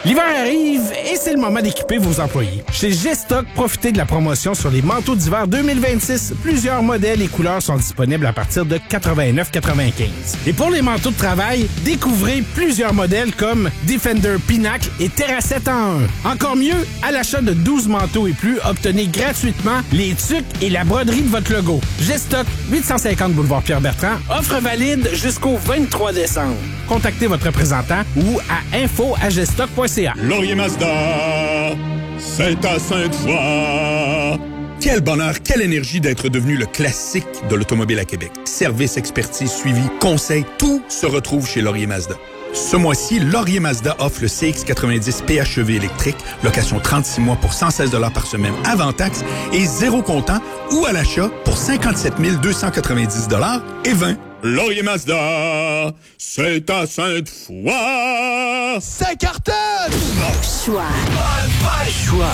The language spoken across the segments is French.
L'hiver arrive et c'est le moment d'équiper vos employés. Chez G-Stock, profitez de la promotion sur les manteaux d'hiver 2026. Plusieurs modèles et couleurs sont disponibles à partir de 89,95. Et pour les manteaux de travail, découvrez plusieurs modèles comme Defender Pinacle et Terracette en 1. Encore mieux, à l'achat de 12 manteaux et plus, obtenez gratuitement les tuques et la broderie de votre logo. G-Stock, 850 boulevard Pierre-Bertrand, offre valide jusqu'au 23 décembre. Contactez votre représentant ou à info@gstock.ca. Laurier Mazda, c'est à Sainte-Foy. Quel bonheur, quelle énergie d'être devenu le classique de l'automobile à Québec. Service, expertise, suivi, conseil, tout se retrouve chez Laurier Mazda. Ce mois-ci, Laurier Mazda offre le CX-90 PHEV électrique, location 36 mois pour 116 $ par semaine avant taxe et zéro comptant ou à l'achat pour 57 290 $ et 20. Laurier Mazda, c'est à Sainte-Foy. Ça cartonne! Choix. Choix.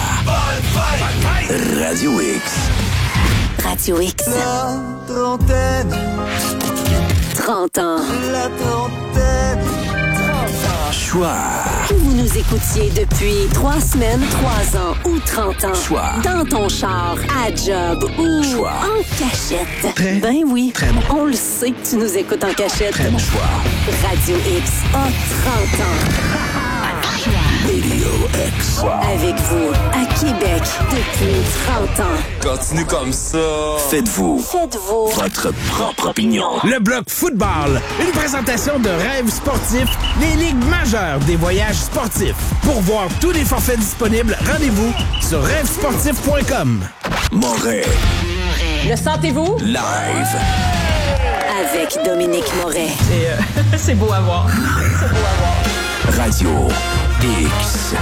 Radio X. Radio X. La trentaine. 30 ans. La trentaine. 30 ans. Choix. Que vous nous écoutiez depuis 3 semaines, 3 ans ou 30 ans. Choix. Dans ton char, à job ou Choix. en cachette. Très, ben oui. très bon. On le sait que tu nous écoutes en cachette. Très bon choix. Radio X a 30 ans. Radio X. Avec vous, à Québec, depuis 30 ans. Continue comme ça. Faites-vous votre propre opinion. Le bloc football, une présentation de rêves sportifs, les ligues majeures des voyages sportifs. Pour voir tous les forfaits disponibles, rendez-vous sur rêvesportif.com. Moret. Le sentez-vous? Live. Avec Dominique Moret. C'est beau à voir. C'est beau à voir. Radio X.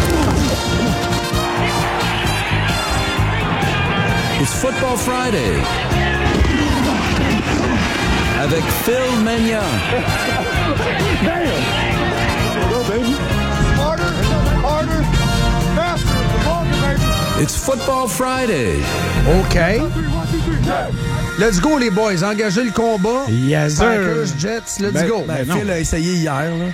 It's Football Friday. Avec Phil Mania. It's Football Friday. OK. Let's go, les boys. Engagez le combat. Yes, sir. Packers, Jets, let's go. Phil a essayé hier, là.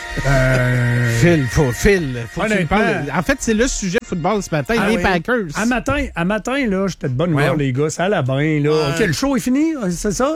Phil, faut que tu Honnêtement. me parles. En fait, c'est le sujet de football ce matin, les oui. Packers. À matin, là, j'étais de bonne humeur, les gars. Ça allait bien, là. OK, le show est fini, c'est ça?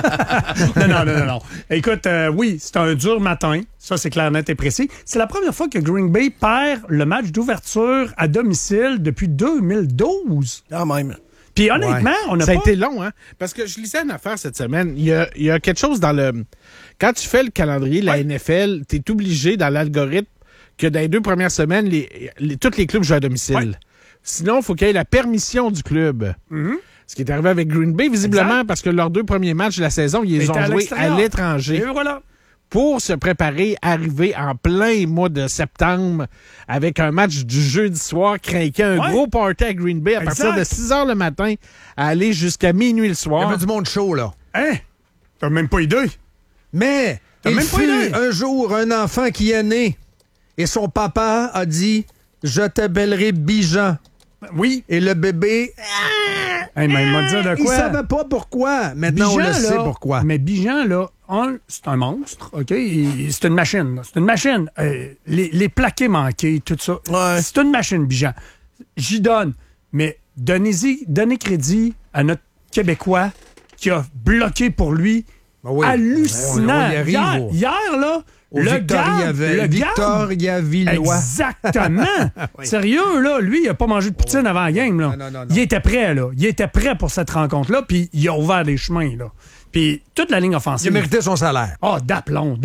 Non. Écoute, oui, c'est un dur matin. Ça, c'est clair, net et précis. C'est la première fois que Green Bay perd le match d'ouverture à domicile depuis 2012. Quand même. Puis honnêtement, on a Ça pas... a été long, hein? Parce que je lisais une affaire cette semaine. Il y a quelque chose dans le... Quand tu fais le calendrier de la NFL, tu es obligé dans l'algorithme que dans les 2 premières semaines, tous les clubs jouent à domicile. Ouais. Sinon, il faut qu'il y ait la permission du club. Ce qui est arrivé avec Green Bay, visiblement, Exact. parce que leurs 2 premiers matchs de la saison, ils les Étaient ont à joués l'extérieur. à l'étranger. Et voilà. Pour se préparer, arriver en plein mois de septembre avec un match du jeudi soir, craquer un gros party à Green Bay à partir de 6 h le matin, à aller jusqu'à minuit le Il y soir. avait du monde chaud, là. Hein? T'as même pas idée. Mais T'as il même pas fut idée. un jour un enfant qui est né et son papa a dit « Je t'appellerai Bijan Oui. ». Et le bébé, Hey, mais il m'a dit de il quoi? savait pas pourquoi. Maintenant, on le sait pourquoi. Mais Bijan, là, c'est un monstre, OK? C'est une machine. Là. C'est une machine. Les plaqués manqués, tout ça. Ouais. C'est une machine, Bijan. J'y donne. Mais donnez crédit à notre Québécois qui a bloqué pour lui. Ben oui. Hallucinant. On y arrive Hier, là, au le garde. Victoriaville-Lois. Exactement. Sérieux, là, lui, il a pas mangé de poutine avant la game, là. Non. Il était prêt, là. Il était prêt pour cette rencontre-là, puis il a ouvert des chemins, là. Puis toute la ligne Il offensive. a mérité son salaire. Ah, d'aplomb.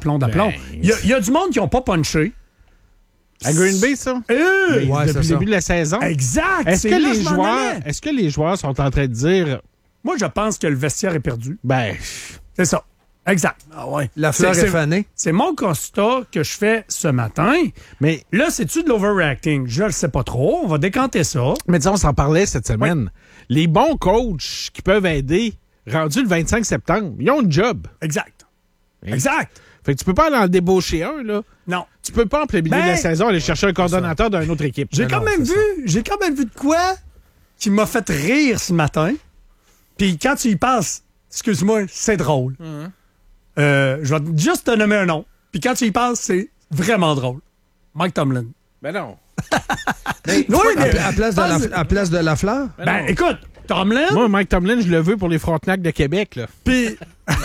Il y a du monde qui n'ont pas punché. À Green Bay, ça? Ouais, Depuis c'est le ça. début de la saison. Exact. Est-ce c'est que, là les je m'en joueurs, allais. est-ce que les joueurs sont en train de dire, Moi, je pense que le vestiaire est perdu. ben, C'est ça. Exact. Ah ouais. La fleur est fanée. C'est mon constat que je fais ce matin. mais, Là, c'est-tu de l'overreacting? Je le sais pas trop. On va décanter ça. mais disons, on s'en parlait cette semaine. Les bons coachs qui peuvent aider, rendus le 25 septembre, ils ont un job. Exact. Hein? Exact. Fait que tu peux pas aller en débaucher un, là. Non. Tu peux pas, en plein milieu de la saison, aller chercher un coordonnateur d'une autre équipe. J'ai quand même vu de quoi qui m'a fait rire ce matin. Puis quand tu y passes, excuse-moi, c'est drôle. Je vais juste te nommer un nom. Puis quand tu y passes, c'est vraiment drôle. Mike Tomlin. Ben non. À place de Lafleur? Ben, écoute, Tomlin... Moi, Mike Tomlin, je le veux pour les Frontenacs de Québec, là. Puis...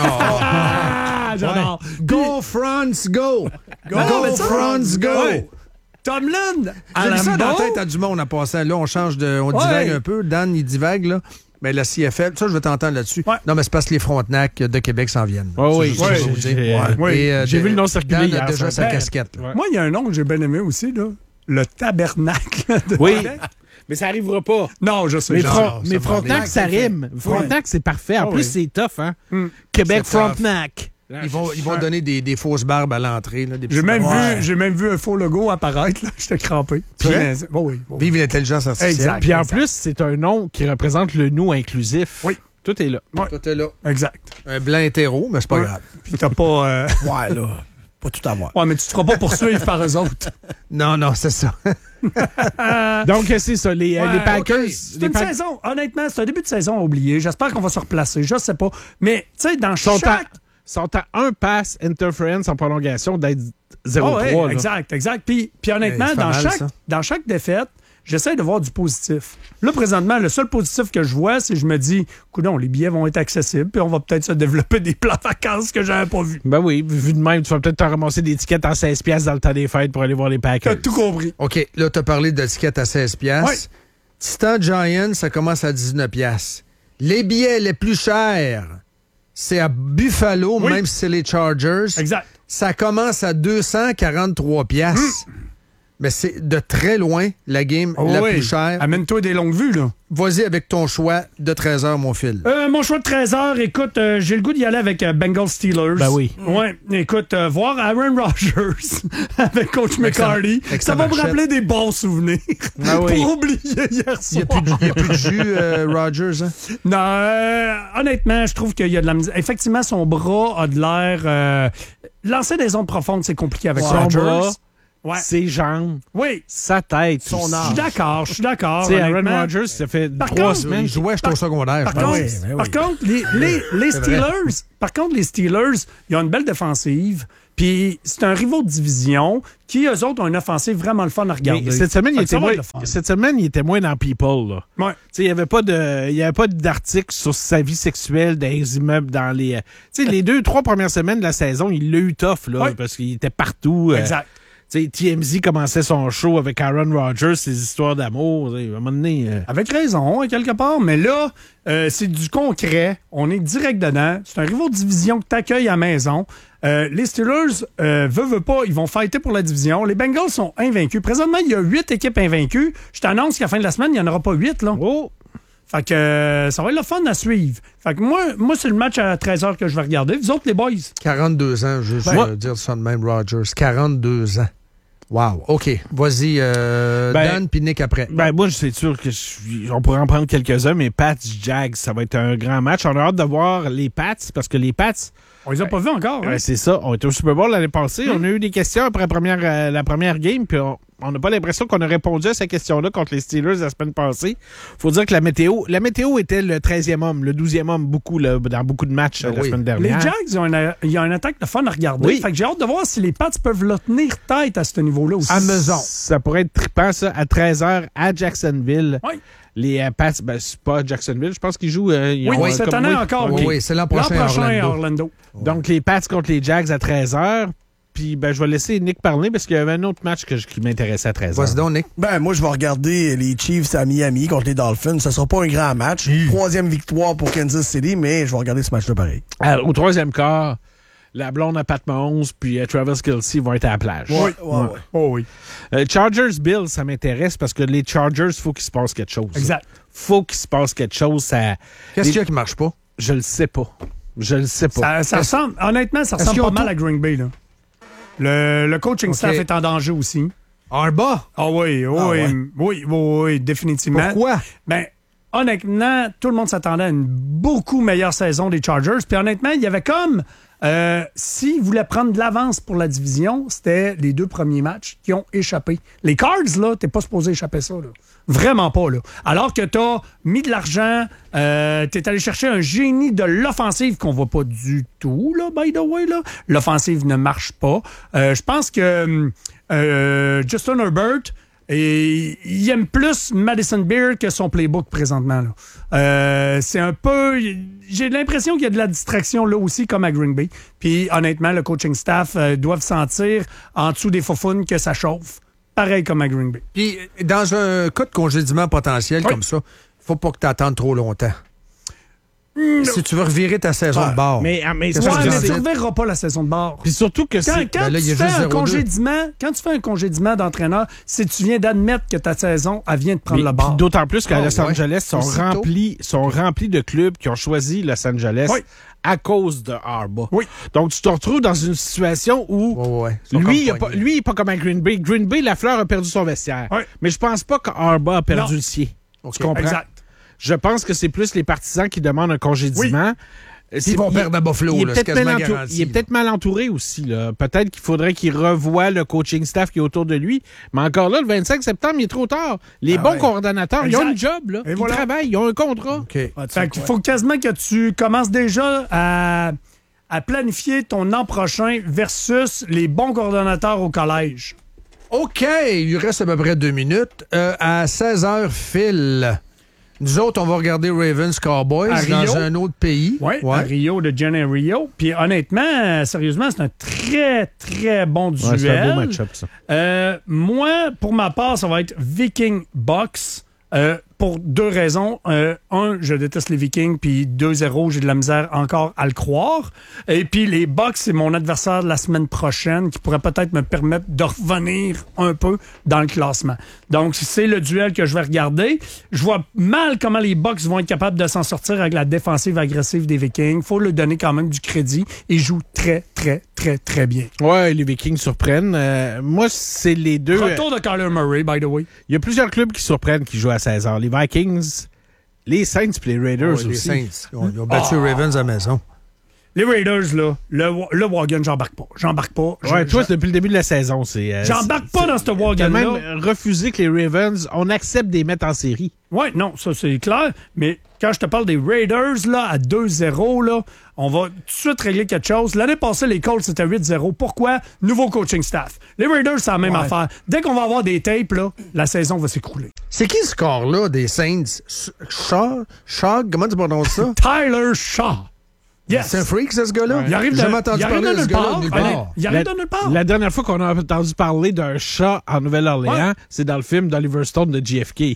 j'adore. Ouais. Go, France, go! Go, France, go! Ouais. Tomlin, j'ai mis ça dans la tête à du monde à passer. Là, on divague un peu. Dan, il divague, là. Mais la CFL, ça, je vais t'entendre là-dessus. Ouais. Non, mais c'est parce que les Frontenacs de Québec s'en viennent. Oui. J'ai vu le nom circuler hier. Dan a déjà sa casquette. Moi, il y a un nom que j'ai bien aimé aussi, là. Le Tabernacle de Québec. Mais ça n'arrivera pas. Non, je sais. Mais Frontenac, ça rime. Frontenac, c'est parfait. En plus, c'est tough, hein? Québec Frontenac. Ils vont donner des fausses barbes à l'entrée. J'ai même vu un faux logo apparaître. J'étais crampé. Vive l'intelligence artificielle. Exact. Puis en plus, c'est un nom qui représente le nous inclusif. Oui. Tout est là. Ouais. Tout est là. Exact. Un blanc hétéro, mais c'est pas grave. Puis t'as pas... Ouais, là... Pas tout à moi. Ouais, mais tu te feras pas poursuivre par eux autres. Non, c'est ça. Donc, c'est ça. Les Packers... Okay. C'est une saison. Honnêtement, c'est un début de saison à oublier. J'espère qu'on va se replacer. Je sais pas. Mais, tu sais, dans chaque... sont à un pass interference en prolongation d'être 0-3. Exact. Puis honnêtement, dans chaque défaite, j'essaie de voir du positif. Là, présentement, le seul positif que je vois, c'est que je me dis, coudonc, les billets vont être accessibles, puis on va peut-être se développer des plans vacances que j'avais pas vus. Ben oui, vu de même, tu vas peut-être te ramasser des tickets à 16$ dans le temps des fêtes pour aller voir les Packers. T'as tout compris. OK, là, t'as parlé de tickets à 16$. Ouais. Titan Giant, ça commence à 19$. Les billets les plus chers, c'est à Buffalo, même si c'est les Chargers. Exact. Ça commence à 243$. Mais c'est de très loin la game la plus chère. Amène-toi des longues vues, là. Vas-y avec ton choix de 13h, mon fil. Mon choix de 13h, écoute, j'ai le goût d'y aller avec Bengals Steelers. Ben oui. Ouais, écoute, voir Aaron Rodgers avec Coach McCarthy, ça va me rappeler des bons souvenirs. Ah oui. Pour oublier hier soir. Il n'y a plus de jus, Rodgers, hein? Non, honnêtement, je trouve qu'il y a de la misère. Effectivement, son bras a de l'air... lancer des ondes profondes, c'est compliqué avec Rodgers. Ouais. Ses jambes, sa tête, son âge. Je suis d'accord. Tu sais, Aaron Rodgers, ça fait 3 semaines. Il jouait au secondaire. Par contre, les Steelers, ils ont une belle défensive. Puis c'est un rival de division qui, eux autres, ont une offensive vraiment le fun à regarder. Mais cette semaine, il était moins dans People. Là. Ouais. Il n'y avait pas d'article sur sa vie sexuelle dans les immeubles, dans les... les 2-3 premières semaines de la saison, il l'a eu tough, là, parce qu'il était partout. Exact. TMZ commençait son show avec Aaron Rodgers, ses histoires d'amour. À un moment donné, avec raison, quelque part. Mais là, c'est du concret. On est direct dedans. C'est un rival de division que t'accueilles à la maison. Les Steelers, veulent pas, ils vont fighter pour la division. Les Bengals sont invaincus. Présentement, il y a 8 équipes invaincues. Je t'annonce qu'à la fin de la semaine, il n'y en aura pas 8. Là. Oh! Fait que ça va être le fun à suivre. Fait que moi c'est le match à 13h que je vais regarder. Vous autres, les boys? 42 ans, je vais dire ça de même, Rodgers. 42 ans. Wow. OK. Vas-y, Dan, puis Nick après. Moi, je suis sûr on pourrait en prendre quelques-uns, mais Pats, Jags, ça va être un grand match. On a hâte de voir les Pats, parce que les Pats... On les a pas vus encore. Hein? C'est ça. On était au Super Bowl l'année passée. On a eu des questions après la première game, puis on n'a pas l'impression qu'on a répondu à ces questions-là contre les Steelers la semaine passée. Faut dire que la météo était le 13e homme, le 12e homme dans beaucoup de matchs la semaine dernière. Les Jags, il y a une attaque de fun à regarder. Oui. Fait que j'ai hâte de voir si les Pats peuvent leur tenir tête à ce niveau-là aussi. À maison. Ça pourrait être trippant, ça, à 13h à Jacksonville. Oui. Les Pats, c'est pas à Jacksonville. Je pense qu'ils jouent... cette année encore. Oui, c'est l'an prochain à Orlando. Donc, les Pats contre les Jags à 13h. Puis, je vais laisser Nick parler parce qu'il y avait un autre match qui m'intéressait à 13h. Vas-y donc, Nick. Moi, je vais regarder les Chiefs à Miami contre les Dolphins. Ce sera pas un grand match. 3e victoire pour Kansas City, mais je vais regarder ce match-là pareil. Alors, au 3e quart, la blonde à Pat Mahomes puis Travis Kelce vont être à la plage. Oui. Chargers Bills, ça m'intéresse parce que les Chargers, il faut qu'il se passe quelque chose. Exact. Faut qu'il se passe quelque chose. Qu'est-ce qu'il y a qui marche pas? Je le sais pas. Ça ressemble, honnêtement, ça ressemble pas mal à Green Bay, là. Le coaching staff est en danger aussi. Arba? Ah oui, définitivement. Pourquoi? Honnêtement, tout le monde s'attendait à une beaucoup meilleure saison des Chargers. Puis honnêtement, il y avait comme S'ils voulaient prendre de l'avance pour la division, c'était les 2 premiers matchs qui ont échappé. Les Cards, là, t'es pas supposé échapper ça, là. Vraiment pas, là. Alors que t'as mis de l'argent, t'es allé chercher un génie de l'offensive qu'on voit pas du tout, là, by the way, là. L'offensive ne marche pas. Je pense que Justin Herbert, il aime plus Madison Beer que son playbook présentement, là. C'est un peu... J'ai l'impression qu'il y a de la distraction là aussi, comme à Green Bay. Puis, honnêtement, le coaching staff doivent sentir en dessous des faufounes que ça chauffe. Pareil comme à Green Bay. Puis, dans un cas de congédiement potentiel comme ça, faut pas que tu attendes trop longtemps. Si tu veux revirer ta saison de bord. Mais tu ne reverras pas la saison de bord. Puis surtout que quand tu fais un congédiement d'entraîneur, c'est que tu viens d'admettre que ta saison, elle vient de prendre le bord. D'autant plus qu'à Los Angeles, sont remplis de clubs qui ont choisi Los Angeles à cause de Harbaugh. Oui. Donc, tu te retrouves dans une situation où lui, il n'est pas comme à Green Bay. Green Bay, Lafleur a perdu son vestiaire. Oui. Mais je pense pas qu'Harbaugh a perdu le sien. Okay. Tu comprends? Exact. Je pense que c'est plus les partisans qui demandent un congédiement. Ils vont perdre à Buffalo, il est peut-être mal entouré aussi. Là. Peut-être qu'il faudrait qu'il revoie le coaching staff qui est autour de lui. Mais encore là, le 25 septembre, il est trop tard. Les bons coordonnateurs, ils ont un job. Là. Ils travaillent, ils ont un contrat. Okay. Il faut quasiment que tu commences déjà à planifier ton an prochain versus les bons coordonnateurs au collège. OK, il reste à peu près 2 minutes. À 16h, Phil... Nous autres, on va regarder Ravens Cowboys dans un autre pays. Oui, à Rio, de Jenny Rio. Puis honnêtement, sérieusement, c'est un très, très bon duel. C'est un beau match-up, ça. Moi, pour ma part, ça va être Viking Bucks. Pour 2 raisons. 1, je déteste les Vikings, puis 2-0, j'ai de la misère encore à le croire. Et puis les Bucks, c'est mon adversaire de la semaine prochaine qui pourrait peut-être me permettre de revenir un peu dans le classement. Donc, c'est le duel que je vais regarder. Je vois mal comment les Bucks vont être capables de s'en sortir avec la défensive agressive des Vikings. Faut leur donner quand même du crédit. Ils jouent très, très, très, très bien. Ouais, les Vikings surprennent. Moi, c'est les deux. Retour de Kyler Murray, by the way. Il y a plusieurs clubs qui surprennent qui jouent à 16 ans. Les Vikings, les Saints et les Raiders aussi. Les Saints. Ils ont battu les Ravens à la maison. Les Raiders, là, le wagon, j'embarque pas. Ouais, toi, depuis le début de la saison, c'est... j'embarque pas dans ce wagon-là. T'as même refusé que les Ravens, on accepte de les mettre en série. Ouais, non, ça, c'est clair. Mais quand je te parle des Raiders, là, à 2-0, là, on va tout de suite régler quelque chose. L'année passée, les Colts, c'était 8-0. Pourquoi? Nouveau coaching staff. Les Raiders, c'est la même affaire. Dès qu'on va avoir des tapes, là, la saison va s'écrouler. C'est qui ce corps-là des Saints? Shaw? Comment tu prononces ça? Tyler Shaw. Yes. C'est un freak, ce gars-là? Ouais. Il arrive jamais entendu parler de ce gars-là nulle part. Il arrive de nulle part. La dernière fois qu'on a entendu parler d'un chat en Nouvelle-Orléans, c'est dans le film d'Oliver Stone de JFK.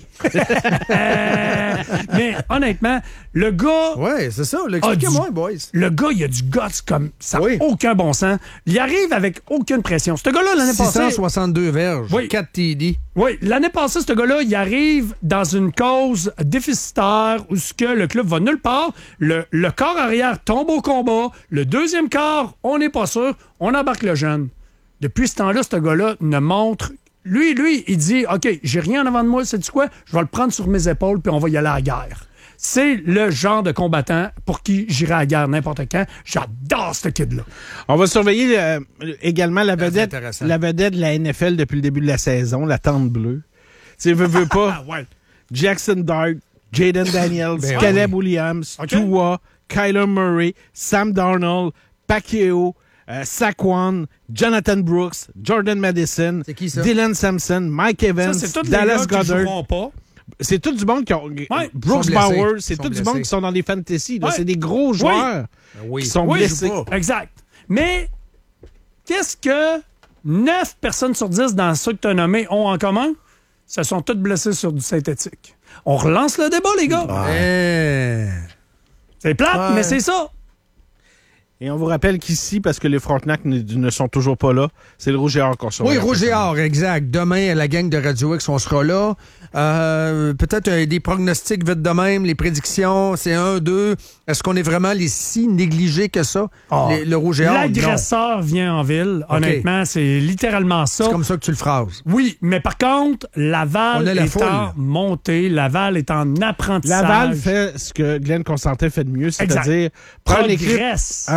Mais honnêtement, le gars... Ouais, c'est ça. Expliquez-moi, boys. Le gars, il a du guts comme ça. Aucun bon sens. Il arrive avec aucune pression. Ce gars-là, l'année passée... 662 verges, 4 TD. Oui, l'année passée, ce gars-là, il arrive dans une cause déficitaire où ce que le club va nulle part. Le corps arrière tombe au combat. Le deuxième quart, on n'est pas sûr. On embarque le jeune. Depuis ce temps-là, ce gars-là ne montre... Lui, il dit, OK, j'ai rien en avant de moi, sais-tu quoi? Je vais le prendre sur mes épaules puis on va y aller à la guerre. C'est le genre de combattant pour qui j'irai à la guerre n'importe quand. J'adore ce kid-là. On va surveiller également la vedette de la NFL depuis le début de la saison, la tente bleue. Tu veux pas. Jackson Dart, Jaden Daniels, Caleb Williams, Tua, Kyler Murray, Sam Darnold, Pacquiao, Saquon, Jonathan Brooks, Jordan Madison, Dylan Sampson, Mike Evans, Dallas Goedert. C'est tout du monde qui ont... Brooks Bowers, c'est tout du monde qui sont dans les fantasy. C'est des gros joueurs qui sont blessés. Exact. Mais qu'est-ce que 9 personnes sur 10 dans ceux que tu as nommés ont en commun? Ce sont tous blessés sur du synthétique. On relance le débat, les gars. C'est plate, mais c'est ça. Et on vous rappelle qu'ici, parce que les Frontenac ne sont toujours pas là, c'est le Rouge et Or qu'on sera. Oui, Rouge et Or, exact. Demain, la gang de Radio X, on sera là. Peut-être des pronostics vite de même, les prédictions, c'est 1-2. Est-ce qu'on est vraiment les si négligés que ça, le Rouge et Or? L'agresseur vient en ville. Honnêtement, c'est littéralement ça. C'est comme ça que tu le phrases. Oui, mais par contre, Laval est en montée. Laval est en apprentissage. Laval fait ce que Glenn Constantin fait de mieux, c'est-à-dire progresse à un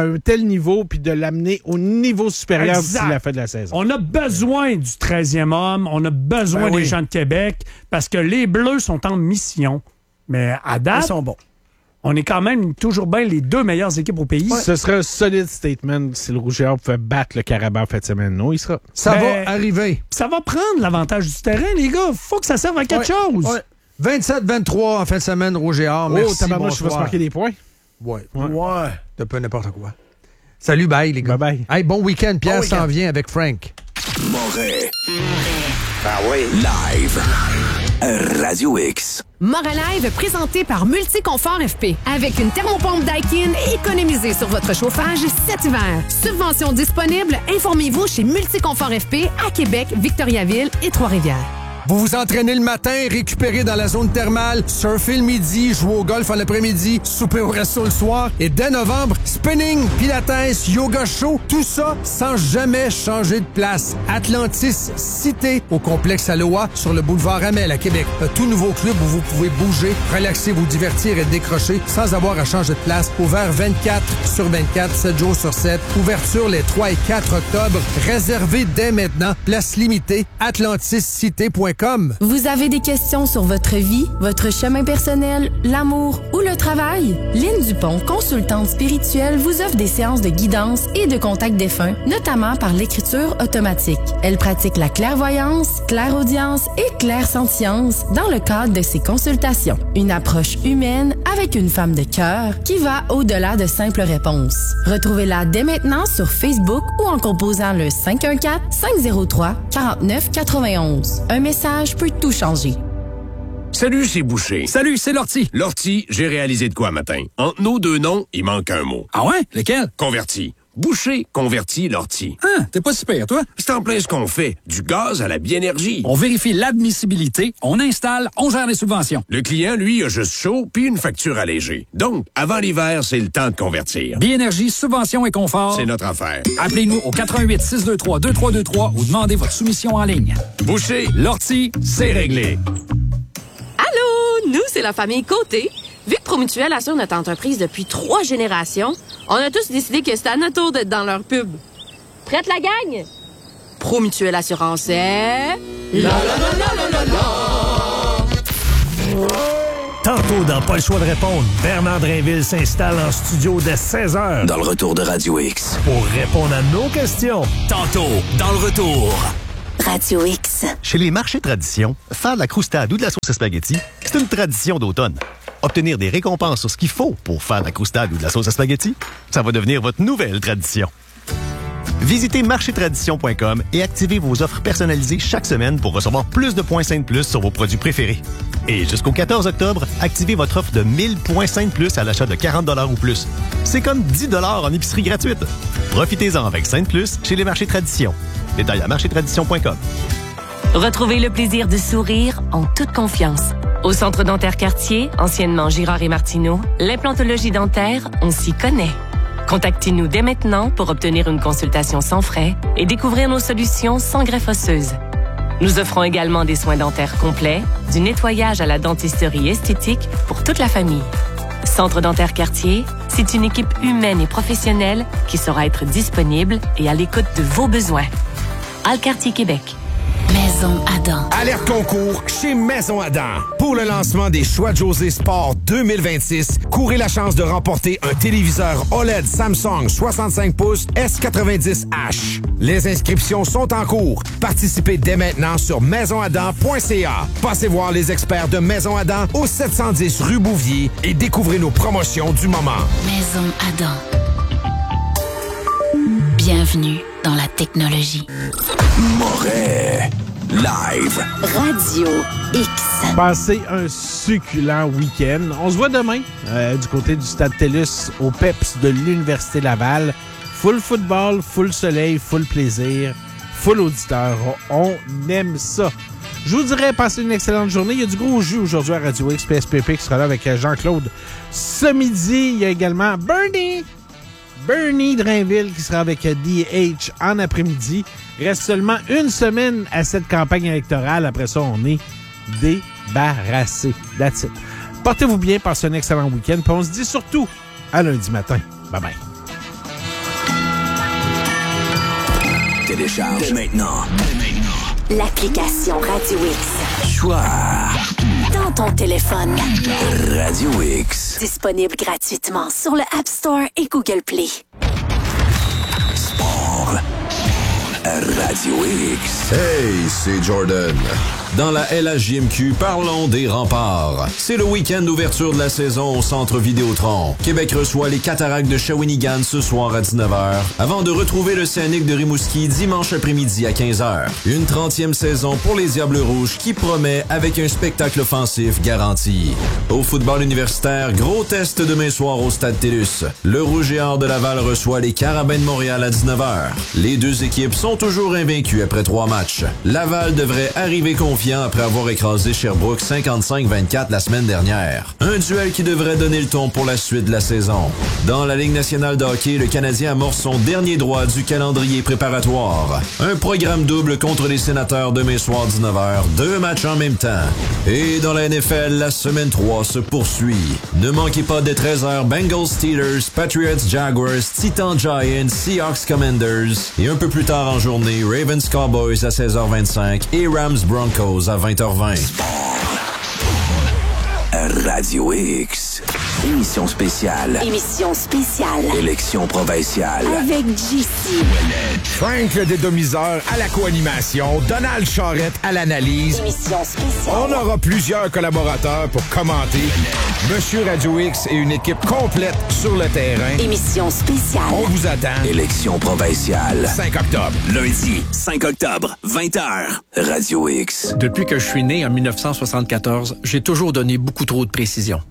un tel niveau puis de l'amener au niveau supérieur d'ici Exact. la fin de la saison. On a besoin du 13e homme, on a besoin des gens de Québec parce que les Bleus sont en mission. Mais à date, Ils sont bons. on est quand même toujours bien les 2 meilleures équipes au pays. Ce serait un solide statement si le Rouge et Or pouvait battre le Carabao en fin de semaine. Non, il sera. Ça Ben, va arriver. Ça va prendre l'avantage du terrain, les gars. Faut que ça serve à quelque chose. Ouais. 27-23 en fin de semaine, Rouge et Or. Oh, Merci, tabarnouche, tu vas se bonsoir. marquer des points. Ouais. Ouais. De peu n'importe quoi. Salut, bye, les gars. Bye-bye. Hey, bon week-end. Pierre Bon week-end. s'en vient avec Frank. Moret. Ah oui. Live. Radio X. Moret Live présenté par Multiconfort FP. Avec une thermopompe Daikin, économisez sur votre chauffage cet hiver. Subvention disponible, informez-vous chez Multiconfort FP à Québec, Victoriaville et Trois-Rivières. Vous vous entraînez le matin, récupérez dans la zone thermale, surfez le midi, jouez au golf en après-midi, souper au resto le soir et dès novembre, spinning, pilates, yoga show, tout ça sans jamais changer de place. Atlantis Cité au complexe Aloha sur le boulevard Amel à Québec. Un tout nouveau club où vous pouvez bouger, relaxer, vous divertir et décrocher sans avoir à changer de place. Ouvert 24/24, 7 jours sur 7. Ouverture les 3 et 4 octobre. Réservé dès maintenant. Place limitée. AtlantisCité.com. Vous avez des questions sur votre vie, votre chemin personnel, l'amour ou le travail? Lynne Dupont, consultante spirituelle, vous offre des séances de guidance et de contact défunt, notamment par l'écriture automatique. Elle pratique la clairvoyance, clairaudience et clairsentience dans le cadre de ses consultations. Une approche humaine avec une femme de cœur qui va au-delà de simples réponses. Retrouvez-la dès maintenant sur Facebook ou en composant le 514-503-4991. Un message peut tout changer. Salut, c'est Boucher. Salut, c'est Lortie. Lortie, j'ai réalisé de quoi matin? Entre nos 2 noms, il manque un mot. Ah ouais? Lequel? Converti. Boucher, converti, Lortie. Ah, t'es pas super, toi? C'est en plein ce qu'on fait. Du gaz à la biénergie. On vérifie l'admissibilité, on installe, on gère les subventions. Le client, lui, a juste chaud puis une facture allégée. Donc, avant l'hiver, c'est le temps de convertir. Biénergie, subvention et confort. C'est notre affaire. Appelez-nous au 88 623 2323 ou demandez votre soumission en ligne. Boucher, Lortie, c'est réglé. Allô, nous, c'est la famille Côté. Vu que Promutuel assure notre entreprise depuis 3 générations, on a tous décidé que c'était à notre tour d'être dans leur pub. Prête la gang? Promutuel Assurance est... Tantôt, dans Pas le choix de répondre, Bernard Drainville s'installe en studio dès 16h. Dans le retour de Radio X. Pour répondre à nos questions. Tantôt, dans le retour. Radio X. Chez les marchés tradition, faire de la croustade ou de la sauce à spaghetti, c'est une tradition d'automne. Obtenir des récompenses sur ce qu'il faut pour faire de la croustade ou de la sauce à spaghetti, ça va devenir votre nouvelle tradition. Visitez marchétradition.com et activez vos offres personnalisées chaque semaine pour recevoir plus de points Saint Plus sur vos produits préférés. Et jusqu'au 14 octobre, activez votre offre de 1000 points Saint Plus à l'achat de 40 $ ou plus. C'est comme 10 $ en épicerie gratuite. Profitez-en avec Saint Plus chez les marchés Tradition. Détails à marchétradition.com. Retrouvez le plaisir de sourire en toute confiance. Au Centre dentaire Cartier, anciennement Girard et Martineau, l'implantologie dentaire, on s'y connaît. Contactez-nous dès maintenant pour obtenir une consultation sans frais et découvrir nos solutions sans greffe osseuse. Nous offrons également des soins dentaires complets, du nettoyage à la dentisterie esthétique pour toute la famille. Centre dentaire Cartier, c'est une équipe humaine et professionnelle qui saura être disponible et à l'écoute de vos besoins. Alcartier Québec. Maison Adam. Alerte concours chez Maison Adam. Pour le lancement des Choix de José Sport 2026, courez la chance de remporter un téléviseur OLED Samsung 65 pouces S90H. Les inscriptions sont en cours. Participez dès maintenant sur maisonadam.ca. Passez voir les experts de Maison Adam au 710 rue Bouvier et découvrez nos promotions du moment. Maison Adam. Bienvenue dans la technologie. Moret. Live. Radio X. Passez un succulent week-end. On se voit demain du côté du Stade TELUS au PEPS de l'Université Laval. Full football, full soleil, full plaisir, full auditeur. On aime ça. Je vous dirais, passez une excellente journée. Il y a du gros jus aujourd'hui à Radio X PSPP qui sera là avec Jean-Claude ce midi. Il y a également Bernie Drainville qui sera avec DH en après-midi. Reste seulement une semaine à cette campagne électorale. Après ça, on est débarrassé. That's it. Portez-vous bien, passez un excellent week-end. Puis on se dit surtout à lundi matin. Bye bye. télécharge dès maintenant. L'application Radio X. Choix. Dans ton téléphone. Radio X. Disponible gratuitement sur le App Store et Google Play. Sport. Radio X. Hey, c'est Jordan. Dans la LHJMQ, parlons des remparts. C'est le week-end d'ouverture de la saison au Centre Vidéotron. Québec reçoit les Cataractes de Shawinigan ce soir à 19h, avant de retrouver le Scénic de Rimouski dimanche après-midi à 15h. Une 30e saison pour les Diables Rouges qui promet avec un spectacle offensif garanti. Au football universitaire, gros test demain soir au Stade TELUS. Le Rouge et Or de Laval reçoit les Carabins de Montréal à 19h. Les deux équipes sont toujours invaincues après 3 matchs. Laval devrait arriver confiant après avoir écrasé Sherbrooke 55-24 la semaine dernière. Un duel qui devrait donner le ton pour la suite de la saison. Dans la Ligue nationale de hockey, le Canadien amorce son dernier droit du calendrier préparatoire. Un programme double contre les Sénateurs demain soir 19h, 2 matchs en même temps. Et dans la NFL, la semaine 3 se poursuit. Ne manquez pas dès 13h Bengals Steelers, Patriots Jaguars, Titans Giants, Seahawks Commanders et un peu plus tard en journée, Ravens Cowboys à 16h25 et Rams Broncos à 20h20. Radio X. Émission spéciale. Émission spéciale. Élection provinciale. Avec JC. Frank le dédomiseur à la co-animation. Donald Charrette à l'analyse. Émission spéciale. On aura plusieurs collaborateurs pour commenter. Monsieur Radio X et une équipe complète sur le terrain. Émission spéciale. On vous attend. Élection provinciale. 5 octobre. Lundi, 5 octobre, 20h. Radio X. Depuis que je suis né en 1974, j'ai toujours donné beaucoup trop de précision.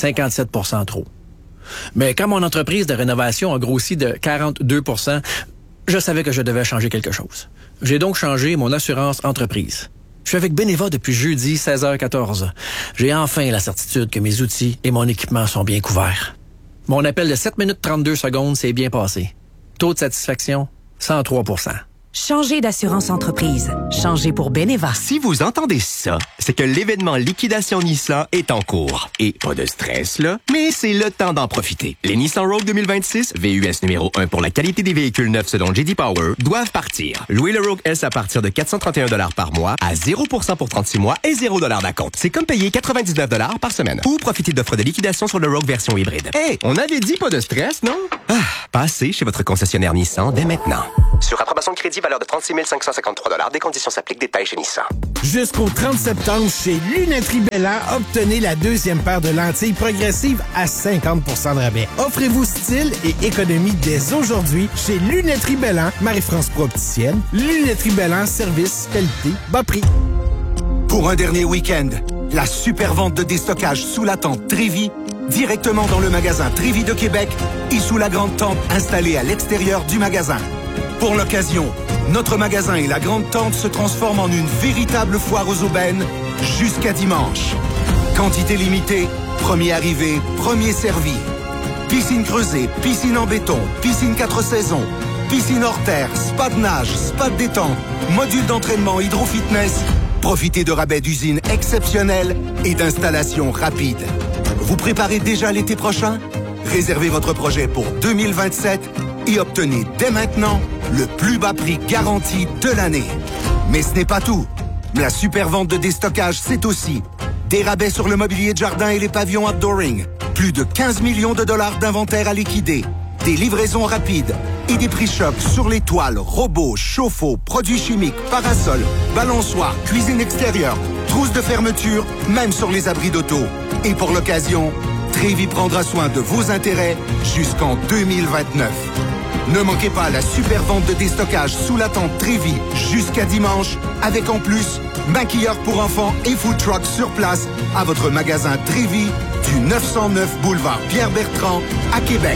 57% trop. Mais quand mon entreprise de rénovation a grossi de 42%, je savais que je devais changer quelque chose. J'ai donc changé mon assurance entreprise. Je suis avec Beneva depuis jeudi 16h14. J'ai enfin la certitude que mes outils et mon équipement sont bien couverts. Mon appel de 7 minutes 32 secondes s'est bien passé. Taux de satisfaction, 103%. Changez d'assurance entreprise. Changez pour Beneva. Si vous entendez ça, c'est que l'événement Liquidation Nissan est en cours. Et pas de stress, là, mais c'est le temps d'en profiter. Les Nissan Rogue 2026, VUS numéro 1 pour la qualité des véhicules neufs selon J.D. Power, doivent partir. Louez le Rogue S à partir de 431$ par mois, à 0% pour 36 mois et 0$ d'acompte. C'est comme payer 99$ par semaine. Ou profiter d'offres de liquidation sur le Rogue version hybride. Hey, on avait dit pas de stress, non? Passez chez votre concessionnaire Nissan dès maintenant. Sur approbation de crédit, valeur de 36 553$. Des conditions s'appliquent. Détails chez Nissan. Jusqu'au 30 septembre, chez Lunetterie Bellan, obtenez la deuxième paire de lentilles progressives à 50% de rabais. Offrez-vous style et économie dès aujourd'hui chez Lunetterie Bellan, Marie-France Pro-Opticienne. Lunetterie Bellan, service, qualité, bas prix. Pour un dernier week-end, la super vente de déstockage sous la tente Trévi, directement dans le magasin Trévi de Québec et sous la grande tente installée à l'extérieur du magasin. Pour l'occasion, notre magasin et la grande tente se transforment en une véritable foire aux aubaines jusqu'à dimanche. Quantité limitée, premier arrivé, premier servi. Piscine creusée, piscine en béton, piscine 4 saisons, piscine hors terre, spa de nage, spa de détente, module d'entraînement hydro-fitness. Profitez de rabais d'usine exceptionnels et d'installations rapides. Vous préparez déjà l'été prochain? Réservez votre projet pour 2027 et obtenez dès maintenant le plus bas prix garanti de l'année. Mais ce n'est pas tout. La super vente de déstockage, c'est aussi des rabais sur le mobilier de jardin et les pavillons outdooring, plus de 15 millions de dollars d'inventaire à liquider, des livraisons rapides et des prix chocs sur les toiles, robots, chauffe-eau, produits chimiques, parasols, balançoires, cuisine extérieure, trousses de fermeture, même sur les abris d'auto. Et pour l'occasion, Trévi prendra soin de vos intérêts jusqu'en 2029. Ne manquez pas la super vente de déstockage sous la tente Trévi jusqu'à dimanche, avec en plus maquilleurs pour enfants et food truck sur place à votre magasin Trévi du 909 boulevard Pierre-Bertrand à Québec.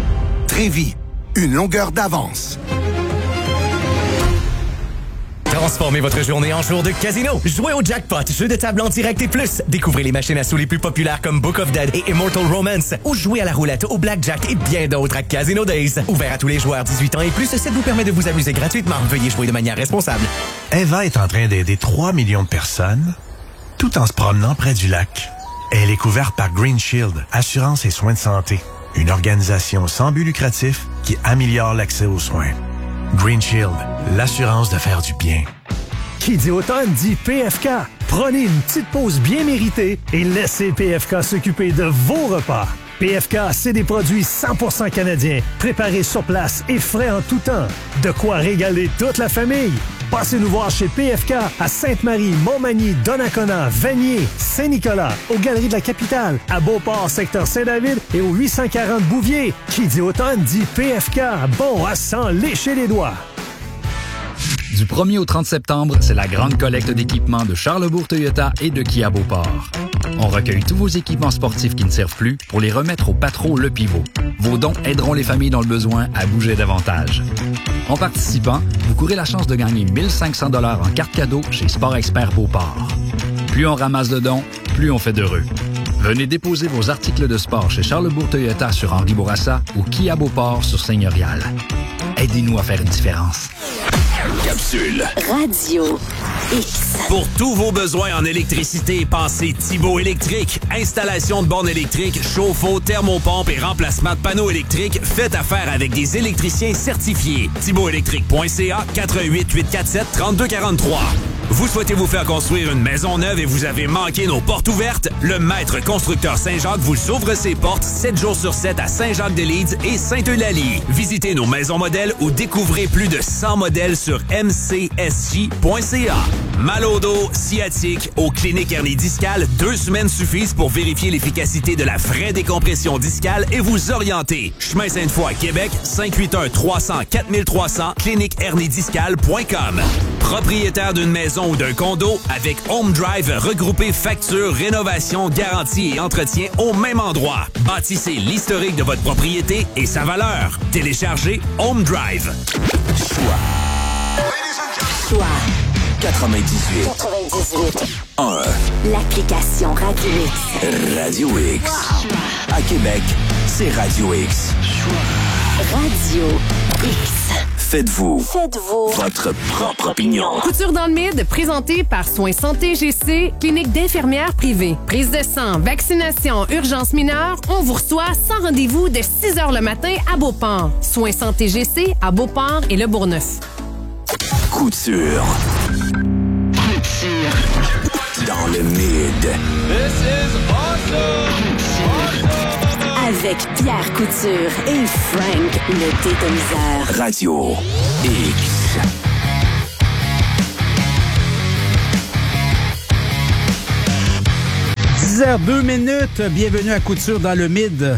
Trévi, une longueur d'avance. Transformez votre journée en jour de casino. Jouez au jackpot, jeu de table en direct et plus. Découvrez les machines à sous les plus populaires comme Book of Dead et Immortal Romance. Ou jouez à la roulette, au blackjack et bien d'autres à Casino Days. Ouvert à tous les joueurs 18 ans et plus, ça vous permet de vous amuser gratuitement. Veuillez jouer de manière responsable. Eva est en train d'aider 3 millions de personnes tout en se promenant près du lac. Elle est couverte par Green Shield, assurance et soins de santé. Une organisation sans but lucratif qui améliore l'accès aux soins. Green Shield, l'assurance de faire du bien. Qui dit automne dit PFK. Prenez une petite pause bien méritée et laissez PFK s'occuper de vos repas. PFK, c'est des produits 100% canadiens, préparés sur place et frais en tout temps. De quoi régaler toute la famille. Passez nous voir chez PFK à Sainte-Marie, Montmagny, Donnacona, Vanier, Saint-Nicolas, aux Galeries de la Capitale, à Beauport, secteur Saint-David et au 840 Bouvier. Qui dit automne dit PFK. Bon à s'en lécher les doigts. Du 1er au 30 septembre, c'est la grande collecte d'équipements de Charlesbourg Toyota et de Kia Beauport. On recueille tous vos équipements sportifs qui ne servent plus pour les remettre au Patro Le Pivot. Vos dons aideront les familles dans le besoin à bouger davantage. En participant, vous courez la chance de gagner 1 500 $ en carte cadeau chez Sport Expert Beauport. Plus on ramasse de dons, plus on fait d'heureux. Venez déposer vos articles de sport chez Charlesbourg Toyota sur Henri Bourassa ou Kia Beauport sur Seigneurial. Aidez-nous à faire une différence. Capsule. Radio X. Pour tous vos besoins en électricité, pensez Thibaut Électrique. Installation de bornes électriques, chauffe-eau, thermopompe et remplacement de panneaux électriques. Faites affaire avec des électriciens certifiés. ThibautElectrique.ca 88 847 3243. Vous souhaitez vous faire construire une maison neuve et vous avez manqué nos portes ouvertes? Le Maître Constructeur Saint-Jacques vous ouvre ses portes 7 jours sur 7 à Saint-Jacques-de-Leeds et Sainte-Eulalie. Visitez nos maisons modèles ou découvrez plus de 100 modèles sur mcsj.ca. Mal au dos, sciatique, aux cliniques hernie discale, 2 semaines suffisent pour vérifier l'efficacité de la vraie décompression discale et vous orienter. Chemin Sainte-Foy, Québec, 581-300-4300, cliniquehernidiscale.com. Propriétaire d'une maison ou d'un condo, avec Home Drive, regroupez facture, rénovation, garantie et entretien au même endroit. Bâtissez l'historique de votre propriété et sa valeur. Téléchargez Home Drive. Choix 98 1 L'application Radio X. Radio X. À Québec, c'est Radio X. Radio X. Faites-vous votre propre opinion. Couture dans le Mid, présenté par Soins Santé GC, clinique d'infirmières privée. Prise de sang, vaccination, urgence mineure, on vous reçoit sans rendez-vous de 6 h le matin à Beauport. Soins Santé GC à Beauport et Le Bourgneuf. Couture. Dans le Mid. This is awesome! Avec Pierre Couture et Frank le Détoniseur. Radio X. h bienvenue à Couture dans le Mid.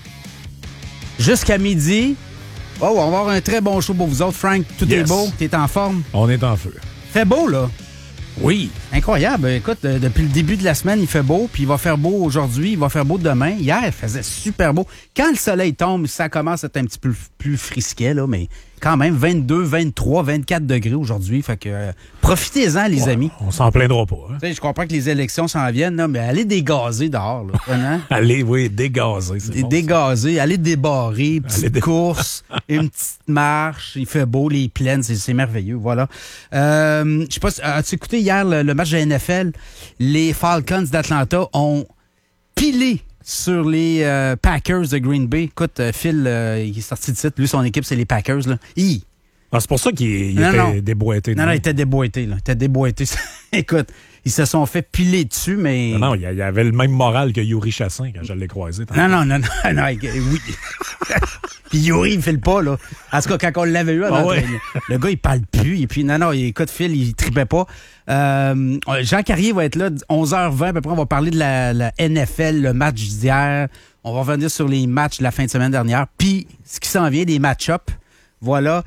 Jusqu'à midi. Oh, on va avoir un très bon show pour vous autres, Frank. Tout est beau, t'es en forme. On est en feu. Fait beau, là. Oui. Incroyable. Écoute, depuis le début de la semaine, il fait beau, puis il va faire beau aujourd'hui, il va faire beau demain. Hier, il faisait super beau. Quand le soleil tombe, ça commence à être un petit peu plus frisquet, là, mais quand même 22, 23, 24 degrés aujourd'hui. Fait que profitez-en, les amis. On s'en plaindra pas. Hein? Je comprends que les élections s'en viennent, là, mais allez dégazer dehors. Là, allez, oui, dégazer. Dégazer, allez débarrer, petite course, une petite marche. Il fait beau, les plaines, c'est merveilleux. Voilà. Je sais pas, as-tu écouté hier le match de la NFL? Les Falcons d'Atlanta ont pilé sur les Packers de Green Bay. Écoute, Phil, il est sorti de site. Lui, son équipe, c'est les Packers. Là. Ah, c'est pour ça qu'il était déboîté. Non, il était déboîté. Là. Il était déboîté. Écoute, ils se sont fait piler dessus, mais... Non, il y avait le même moral que Yuri Chassin quand je l'ai croisé. Non, oui. Puis Yuri, il file pas, là. En tout cas, quand on l'avait eu avant, le gars, il parle plus. Et puis, écoute, Phil, il tripait pas. Jean Carrier va être là 11h20. À peu près, on va parler de la NFL, le match d'hier. On va revenir sur les matchs de la fin de semaine dernière. Puis, ce qui s'en vient, des match-ups. Voilà.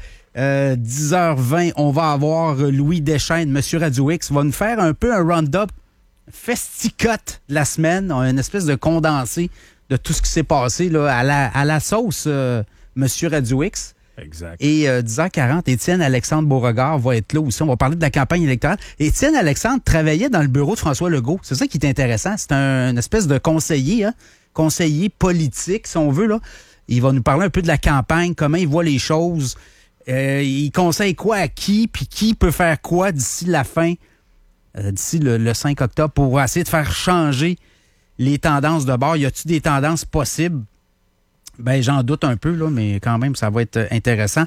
10h20, on va avoir Louis Deschaines, Monsieur Radio X, va nous faire un peu un round-up festicote de la semaine. On a une espèce de condensé de tout ce qui s'est passé là, à la sauce Monsieur Radio X. Exact. Et 10h40, Étienne-Alexandre Beauregard va être là aussi. On va parler de la campagne électorale. Étienne-Alexandre travaillait dans le bureau de François Legault. C'est ça qui est intéressant. C'est une espèce de conseiller, conseiller politique, si on veut. Là. Il va nous parler un peu de la campagne, comment il voit les choses. Il conseille quoi à qui, puis qui peut faire quoi d'ici la fin, d'ici le 5 octobre, pour essayer de faire changer les tendances de bord. Y a-t-il des tendances possibles? Ben, j'en doute un peu, là, mais quand même, ça va être intéressant.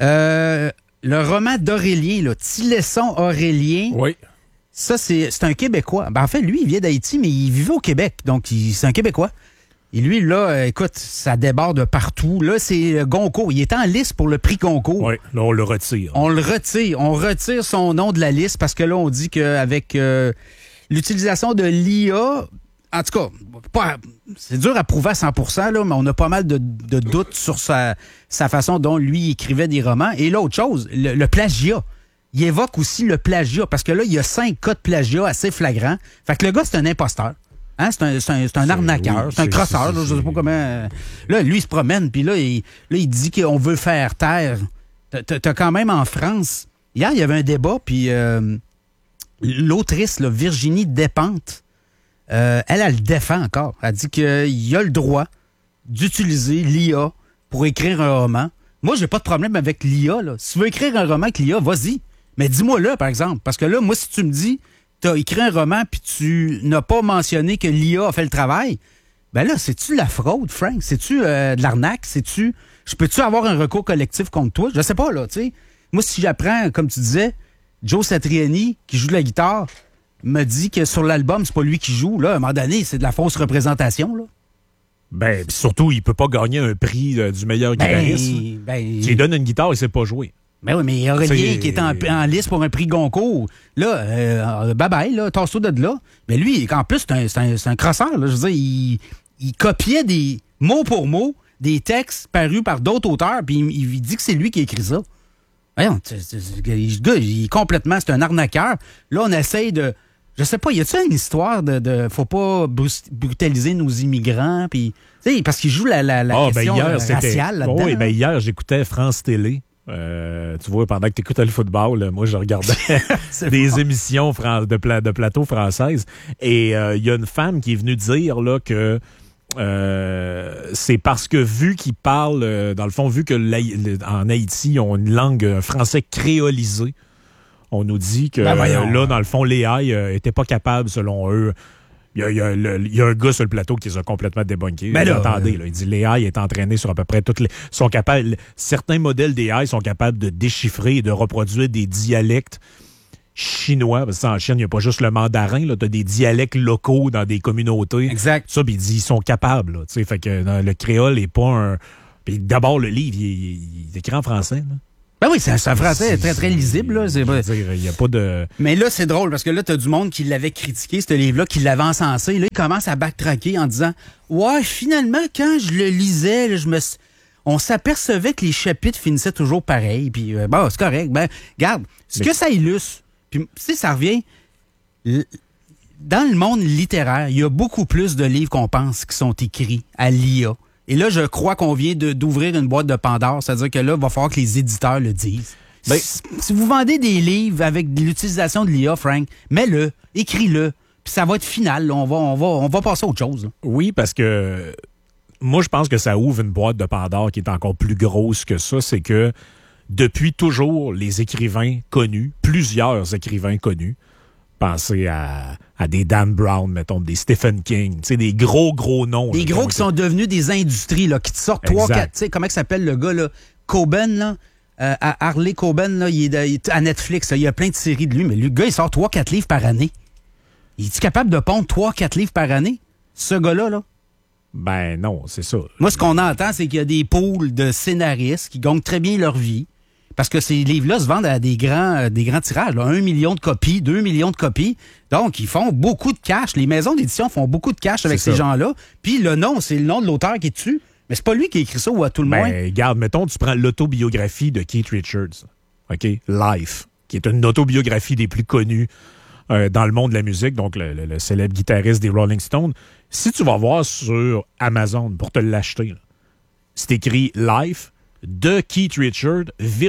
Le roman d'Aurélien, là, Tilesson Aurélien. Oui. Ça, c'est un Québécois. Ben, en fait, lui, il vient d'Haïti, mais il vivait au Québec. Donc, c'est un Québécois. Et lui, là, écoute, ça déborde partout. Là, c'est Goncourt. Il est en liste pour le prix Goncourt. Oui, là, on le retire. On le retire. On retire son nom de la liste parce que là, on dit qu'avec l'utilisation de l'IA, en tout cas, c'est dur à prouver à 100%, là, mais on a pas mal de doutes sur sa façon dont lui écrivait des romans. Et l'autre chose, le plagiat. Il évoque aussi le plagiat, parce que là, il y a 5 cas de plagiat assez flagrants. Fait que le gars, c'est un imposteur. Hein? C'est un arnaqueur, c'est un crosseur, là, je sais pas comment... Là, lui, il se promène, puis là, il dit qu'on veut faire taire. T'as quand même en France... Hier, il y avait un débat, puis l'autrice, là, Virginie Despentes, elle le défend encore. Elle dit qu'il y a le droit d'utiliser l'IA pour écrire un roman. Moi, j'ai pas de problème avec l'IA. Là. Si tu veux écrire un roman avec l'IA, vas-y. Mais dis-moi là, par exemple. Parce que là, moi, si tu me dis, tu as écrit un roman puis tu n'as pas mentionné que l'IA a fait le travail, ben là, c'est-tu la fraude, Frank? C'est-tu de l'arnaque? Je peux-tu avoir un recours collectif contre toi? Je sais pas, là, tu sais. Moi, si j'apprends, comme tu disais, Joe Satriani, qui joue de la guitare, me dit que sur l'album, c'est pas lui qui joue, là, à un moment donné, c'est de la fausse représentation, là. Ben, surtout, il peut pas gagner un prix du meilleur guitariste. Tu lui donnes une guitare, il sait pas jouer. Ben oui, mais Aurélien qui est en liste pour un prix Goncourt, là, bye-bye, là, tasse-toi de là. Mais lui, en plus, c'est un crosseur, là, je veux dire, il copiait des mot pour mot des textes parus par d'autres auteurs, puis il dit que c'est lui qui a écrit ça. Voyons, le gars, il est complètement, c'est un arnaqueur. Là, on essaye de... Je sais pas, y a-t-il une histoire de faut pas brutaliser nos immigrants, puis parce qu'il joue la question raciale là-dedans. Oui, ben hier, j'écoutais France Télé. Tu vois, pendant que tu écoutais le football, là, moi, je regardais des émissions de plateau françaises. Et il y a une femme qui est venue dire là, que c'est parce que vu qu'ils parlent, dans le fond, vu que en Haïti, ils ont une langue français créolisée, on nous dit que là, dans le fond, les AI n'étaient pas capables, selon eux. Il y a un gars sur le plateau qui les a complètement débunké. Attendez, il dit l'AI est entraîné sur à peu près toutes les... Certains modèles d'AI sont capables de déchiffrer et de reproduire des dialectes chinois. Parce que en Chine, il n'y a pas juste le mandarin. Tu as des dialectes locaux dans des communautés. Exact. Ça, puis il dit ils sont capables. Là, fait que le créole n'est pas un... Puis d'abord, le livre, il est écrit en français. Là. Ben oui, c'est un français très, très lisible. Là. Il n'y a pas de... Mais là, c'est drôle, parce que là, t'as du monde qui l'avait critiqué, ce livre-là, qui l'avait encensé. Là, il commence à backtracker en disant « Ouais, finalement, quand je le lisais, là, on s'apercevait que les chapitres finissaient toujours pareil. Puis, bon, c'est correct. Ben, regarde, que ça illustre, puis, tu sais, ça revient... Dans le monde littéraire, il y a beaucoup plus de livres qu'on pense qui sont écrits à l'IA. Et là, je crois qu'on vient d'ouvrir une boîte de Pandore. C'est-à-dire que là, il va falloir que les éditeurs le disent. Ben, si vous vendez des livres avec l'utilisation de l'IA, Frank, mets-le, écris-le, puis ça va être final. Là. On va passer à autre chose. Là. Oui, parce que moi, je pense que ça ouvre une boîte de Pandore qui est encore plus grosse que ça. C'est que depuis toujours, les écrivains connus, plusieurs écrivains connus, pensez à des Dan Brown, mettons, des Stephen King, des gros noms. Des gros qui sont devenus des industries, là, qui te sortent 3-4, tu sais, comment il s'appelle le gars, là? Coben, là? Harley Coben, là, il est à Netflix, là, il y a plein de séries de lui, mais le gars, il sort 3-4 livres par année. Il est capable de pondre 3-4 livres par année, ce gars-là, là? Ben non, c'est ça. Moi, ce qu'on entend, c'est qu'il y a des pools de scénaristes qui gagnent très bien leur vie. Parce que ces livres-là se vendent à des grands tirages, là, 1 million de copies, 2 millions de copies. Donc, ils font beaucoup de cash. Les maisons d'édition font beaucoup de cash avec ces gens-là. Puis le nom, c'est le nom de l'auteur qui est dessus. Mais c'est pas lui qui a écrit ça ou à tout le moins. Regarde, mettons, tu prends l'autobiographie de Keith Richards. OK? Life, qui est une autobiographie des plus connues dans le monde de la musique, donc le célèbre guitariste des Rolling Stones. Si tu vas voir sur Amazon pour te l'acheter, c'est écrit Life de Keith Richards,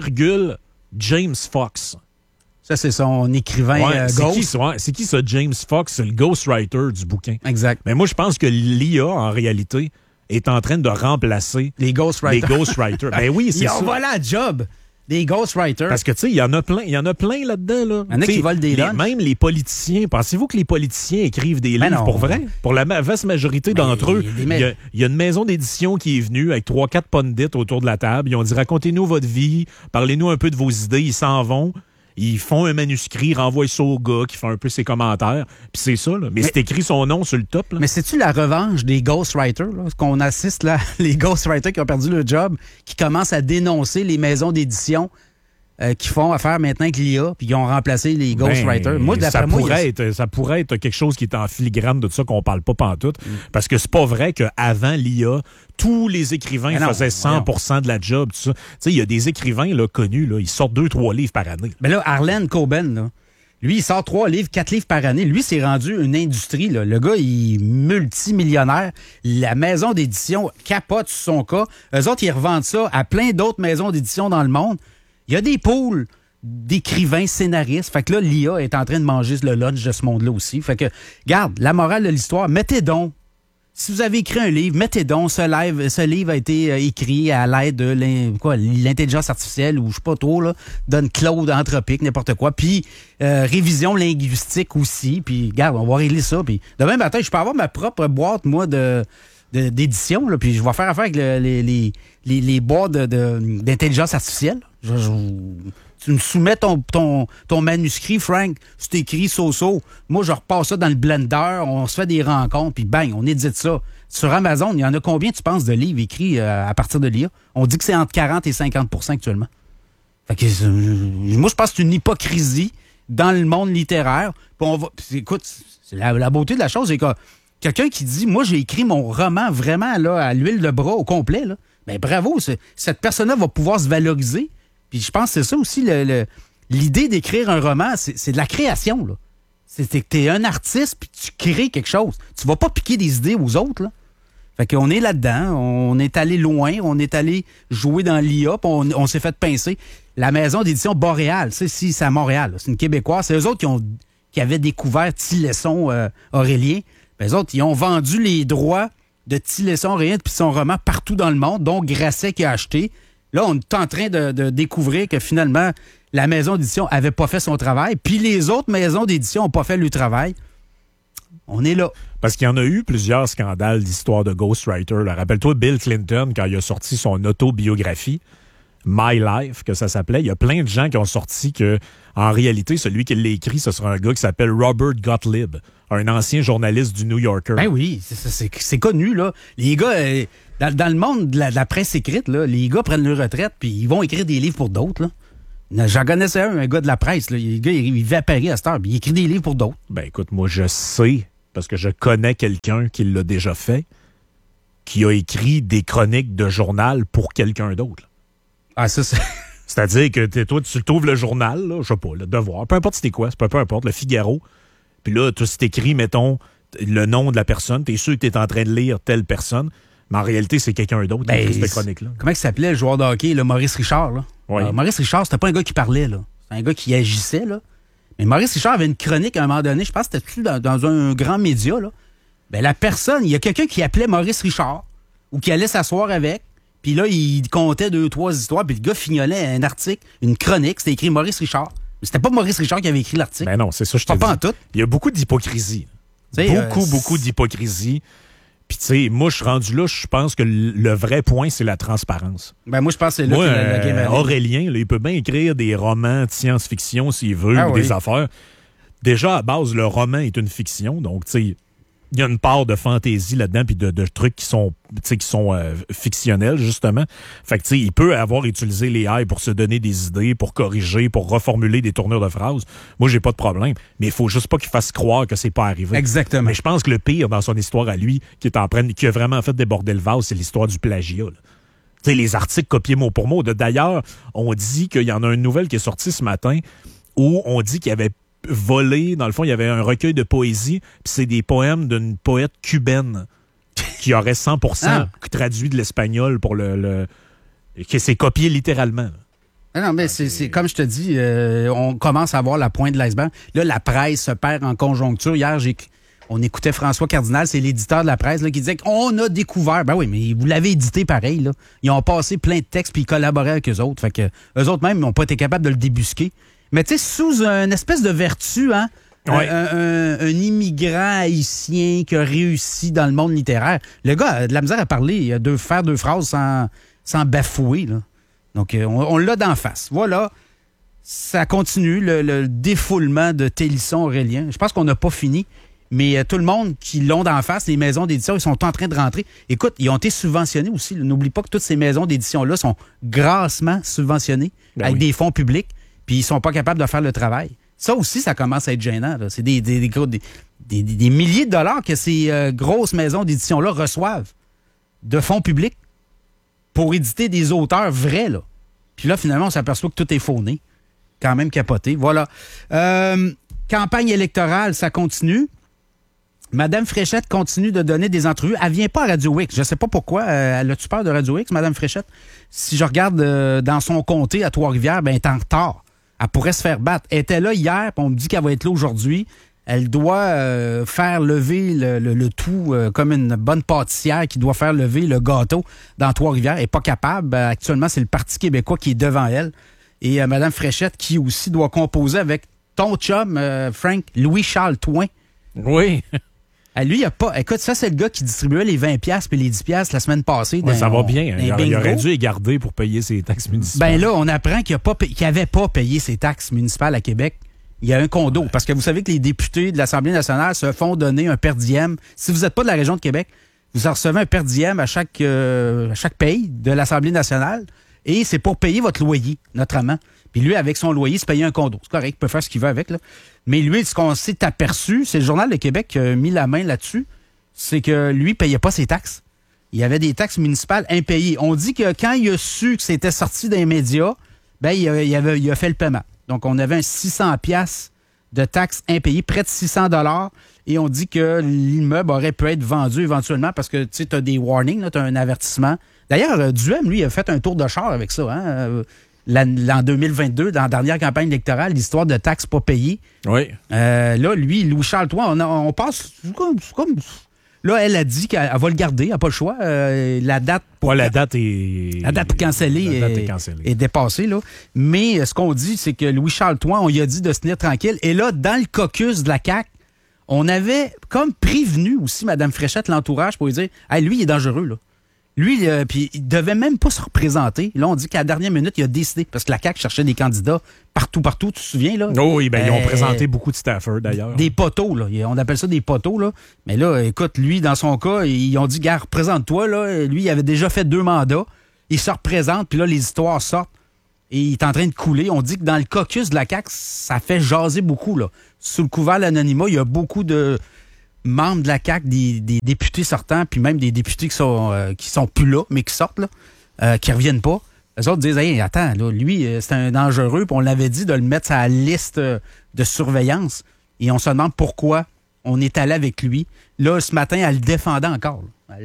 James Fox. Ça, c'est son écrivain Ghost. C'est qui ça, James Fox? C'est le ghostwriter du bouquin. Exact. Mais moi, je pense que l'IA, en réalité, est en train de remplacer les ghostwriters. Ben oui, c'est ça. Ils ont volé la job. des ghostwriters. Parce que, tu sais, il y en a plein là-dedans. Là. Il y en a qui volent des lunchs. Même les politiciens. Pensez-vous que les politiciens écrivent des livres pour vrai? Pour la vaste majorité d'entre eux. Il y a une maison d'édition qui est venue avec 3-4 pundits autour de la table. Ils ont dit, racontez-nous votre vie, parlez-nous un peu de vos idées. Ils s'en vont. Ils font un manuscrit, renvoient ça au gars qui fait un peu ses commentaires. Puis c'est ça, là. Mais c'est écrit son nom sur le top. Là. Mais c'est-tu la revanche des ghostwriters? Là? Qu'on assiste là, les ghostwriters qui ont perdu le job, qui commencent à dénoncer les maisons d'édition qui font affaire maintenant avec l'IA, puis qui ont remplacé les ghostwriters. Moi, ça pourrait être quelque chose qui est en filigrane de ça qu'on parle pas pantoute. Parce que c'est pas vrai qu'avant l'IA, tous les écrivains faisaient 100% de la job. Tu sais, il y a des écrivains là, connus, là, ils sortent 2-3 livres par année. Mais là, Harlan Coben, là, lui, il sort 3 livres, 4 livres par année. Lui, c'est rendu une industrie. Là. Le gars, il est multimillionnaire. La maison d'édition capote sur son cas. Eux autres, ils revendent ça à plein d'autres maisons d'édition dans le monde. Il y a des pools d'écrivains, scénaristes. Fait que là, l'IA est en train de manger le lunch de ce monde-là aussi. Fait que, garde, la morale de l'histoire, mettez donc. Si vous avez écrit un livre, mettez donc. Ce livre a été écrit à l'aide de l'intelligence artificielle ou je sais pas trop, là, d'une cloud anthropique, n'importe quoi. Puis, révision linguistique aussi. Puis, regarde, on va régler ça. Puis, demain matin, je peux avoir ma propre boîte, moi, d'édition, là, puis je vais faire affaire avec les boîtes d'intelligence artificielle. Tu me soumets ton manuscrit, Frank, c'est écrit so-so. Moi, je repasse ça dans le blender, on se fait des rencontres, puis bang, on édite ça. Sur Amazon, il y en a combien, tu penses, de livres écrits à partir de l'IA? On dit que c'est entre 40 et 50% actuellement. Fait que, moi, je pense que c'est une hypocrisie dans le monde littéraire. Écoute, c'est la beauté de la chose, c'est que quelqu'un qui dit, moi, j'ai écrit mon roman vraiment là, à l'huile de bras au complet, là. Ben, bravo, cette personne-là va pouvoir se valoriser. Puis je pense que c'est ça aussi, l'idée d'écrire un roman, c'est de la création, là. C'est que t'es un artiste, puis tu crées quelque chose. Tu vas pas piquer des idées aux autres, là. Fait qu'on est là-dedans, on est allé loin, on est allé jouer dans l'IA, puis on s'est fait pincer. La maison d'édition Boréal, c'est à Montréal, là. C'est une Québécoise. C'est eux autres qui avaient découvert Tillesson Aurélien. Ben, eux autres, ils ont vendu les droits de Tillesson Aurélien puis son roman partout dans le monde, dont Grasset qui a acheté. Là, on est en train de découvrir que finalement, la maison d'édition avait pas fait son travail, puis les autres maisons d'édition n'ont pas fait le travail. On est là. Parce qu'il y en a eu plusieurs scandales d'histoire de ghostwriter. Rappelle-toi Bill Clinton, quand il a sorti son autobiographie, My Life, que ça s'appelait. Il y a plein de gens qui ont sorti que, en réalité, celui qui l'a écrit, ce sera un gars qui s'appelle Robert Gottlieb, un ancien journaliste du New Yorker. Ben oui, c'est connu, là. Les gars, dans le monde de la presse écrite, là, les gars prennent leur retraite puis ils vont écrire des livres pour d'autres, là. J'en connaissais un gars de la presse, là. Le gars, il vit à Paris à cette heure, puis il écrit des livres pour d'autres. Ben écoute, moi, je sais, parce que je connais quelqu'un qui l'a déjà fait, qui a écrit des chroniques de journal pour quelqu'un d'autre. Ah, ça, c'est... C'est-à-dire que toi, tu trouves le journal, là, je sais pas, le Devoir, peu importe c'était quoi, peu importe, le Figaro, puis là, tu t'écris, mettons, le nom de la personne, t'es sûr que t'es en train de lire telle personne, mais en réalité, c'est quelqu'un d'autre qui a écrit cette chronique-là. Comment il s'appelait, le joueur de hockey, là, Maurice Richard, là? Oui. Maurice Richard, c'était pas un gars qui parlait, là. C'était un gars qui agissait, là. Mais Maurice Richard avait une chronique à un moment donné, je pense que c'était dans un grand média, là. Ben, la personne, il y a quelqu'un qui appelait Maurice Richard, ou qui allait s'asseoir avec, puis là, il comptait 2-3 histoires, puis le gars fignolait un article, une chronique, c'était écrit Maurice Richard. Mais c'était pas Maurice Richard qui avait écrit l'article. Ben non, c'est ça, je te dis. Pas en tout. Il y a beaucoup d'hypocrisie. Beaucoup d'hypocrisie. Puis, tu sais, moi, je suis rendu là, je pense que le vrai point, c'est la transparence. Ben, moi, je pense que c'est là que la game est. Aurélien, là, il peut bien écrire des romans de science-fiction s'il veut, ou des affaires. Déjà, à base, le roman est une fiction, donc, tu sais, il y a une part de fantaisie là-dedans, puis de trucs qui sont fictionnels, justement. Fait que, tu sais, il peut avoir utilisé les AI pour se donner des idées, pour corriger, pour reformuler des tournures de phrases. Moi, j'ai pas de problème. Mais il faut juste pas qu'il fasse croire que c'est pas arrivé. Exactement. Mais je pense que le pire dans son histoire à lui, qui a vraiment fait déborder le vase, c'est l'histoire du plagiat, là. Tu sais, les articles copiés mot pour mot. D'ailleurs, on dit qu'il y en a une nouvelle qui est sortie ce matin où on dit qu'il y avait volé, dans le fond, il y avait un recueil de poésie, puis c'est des poèmes d'une poète cubaine qui aurait 100% traduit de l'espagnol pour qui s'est copié littéralement. Non, mais c'est comme je te dis, on commence à voir la pointe de l'iceberg. Là, la presse se perd en conjoncture. Hier, On écoutait François Cardinal, c'est l'éditeur de la presse, là, qui disait qu'on a découvert. Ben oui, mais vous l'avez édité pareil, là. Ils ont passé plein de textes puis ils collaboraient avec eux autres. Fait que eux autres même, ils n'ont pas été capables de le débusquer. Mais tu sais, sous une espèce de vertu, hein? Ouais. Un immigrant haïtien qui a réussi dans le monde littéraire. Le gars a de la misère à parler, faire deux phrases sans bafouer, là. Donc, on l'a d'en face. Voilà. Ça continue, le défoulement de Télisson Aurélien. Je pense qu'on n'a pas fini, mais tout le monde qui l'ont d'en face, les maisons d'édition, ils sont en train de rentrer. Écoute, ils ont été subventionnés aussi. N'oublie pas que toutes ces maisons d'édition-là sont grassement subventionnées avec des fonds publics, puis ils sont pas capables de faire le travail. Ça aussi, ça commence à être gênant, là. C'est des milliers de dollars que ces grosses maisons d'édition-là reçoivent de fonds publics pour éditer des auteurs vrais, là. Puis là, finalement, on s'aperçoit que tout est fauné. Quand même capoté. Voilà. Campagne électorale, ça continue. Madame Fréchette continue de donner des entrevues. Elle vient pas à Radio X. Je sais pas pourquoi. Elle a-tu peur de Radio X, Madame Fréchette? Si je regarde dans son comté à Trois-Rivières, ben, elle est en retard. Elle pourrait se faire battre. Elle était là hier, puis on me dit qu'elle va être là aujourd'hui. Elle doit faire lever le tout comme une bonne pâtissière qui doit faire lever le gâteau dans Trois-Rivières. Elle n'est pas capable. Actuellement, c'est le Parti québécois qui est devant elle. Et Mme Fréchette qui aussi doit composer avec ton chum, Frank, Louis-Charles Touin. Oui. Lui, il a pas... Écoute, ça, c'est le gars qui distribuait les 20$ puis les 10$ la semaine passée. Ouais, ça va bien. Il aurait dû les garder pour payer ses taxes municipales. Ben là, on apprend qu'il n'avait pas payé ses taxes municipales à Québec. Il y a un condo. Parce que vous savez que les députés de l'Assemblée nationale se font donner un per diem. Si vous n'êtes pas de la région de Québec, vous en recevez un per diem à chaque paye de l'Assemblée nationale. Et c'est pour payer votre loyer, notamment. Puis lui, avec son loyer, il se payait un condo. C'est correct, il peut faire ce qu'il veut avec, là. Mais lui, ce qu'on s'est aperçu, c'est le Journal de Québec qui a mis la main là-dessus, c'est que lui, il payait pas ses taxes. Il y avait des taxes municipales impayées. On dit que quand il a su que c'était sorti des médias, ben il a fait le paiement. Donc, on avait un 600$ de taxes impayées, près de 600$. Et on dit que l'immeuble aurait pu être vendu éventuellement parce que tu as des warnings, tu as un avertissement. D'ailleurs, Duhem, lui, a fait un tour de char avec ça. Hein? L'an 2022, dans la dernière campagne électorale, l'histoire de taxes pas payées. Oui. Là, lui, Louis-Charles Touin, on passe comme... Là, elle a dit qu'elle va le garder, elle n'a pas le choix. La date pour canceller est dépassée. Là. Mais ce qu'on dit, c'est que Louis-Charles Touin, on lui a dit de se tenir tranquille. Et là, dans le caucus de la CAQ, on avait comme prévenu aussi Mme Fréchette, l'entourage, pour lui dire « Hey, lui, il est dangereux, là. » Lui, puis il devait même pas se représenter. Là, on dit qu'à la dernière minute, il a décidé, parce que la CAQ cherchait des candidats partout, tu te souviens, là? Oh oui, ben ils ont présenté beaucoup de staffers, d'ailleurs. Des poteaux, là. On appelle ça des poteaux, là. Mais là, écoute, lui, dans son cas, ils ont dit, gars, représente-toi, là. Lui, il avait déjà fait 2 mandats. Il se représente, puis là, les histoires sortent. Et il est en train de couler. On dit que dans le caucus de la CAQ, ça fait jaser beaucoup, là. Sous le couvert de l'anonymat, il y a beaucoup de membres de la CAQ, des députés sortants, puis même des députés qui sont plus là, mais qui sortent, là, qui reviennent pas. Les autres disent, hey, attends, là, lui, c'est un dangereux, puis on l'avait dit de le mettre sur la liste de surveillance. Et on se demande pourquoi on est allé avec lui. Là, ce matin, elle le défendait encore. Il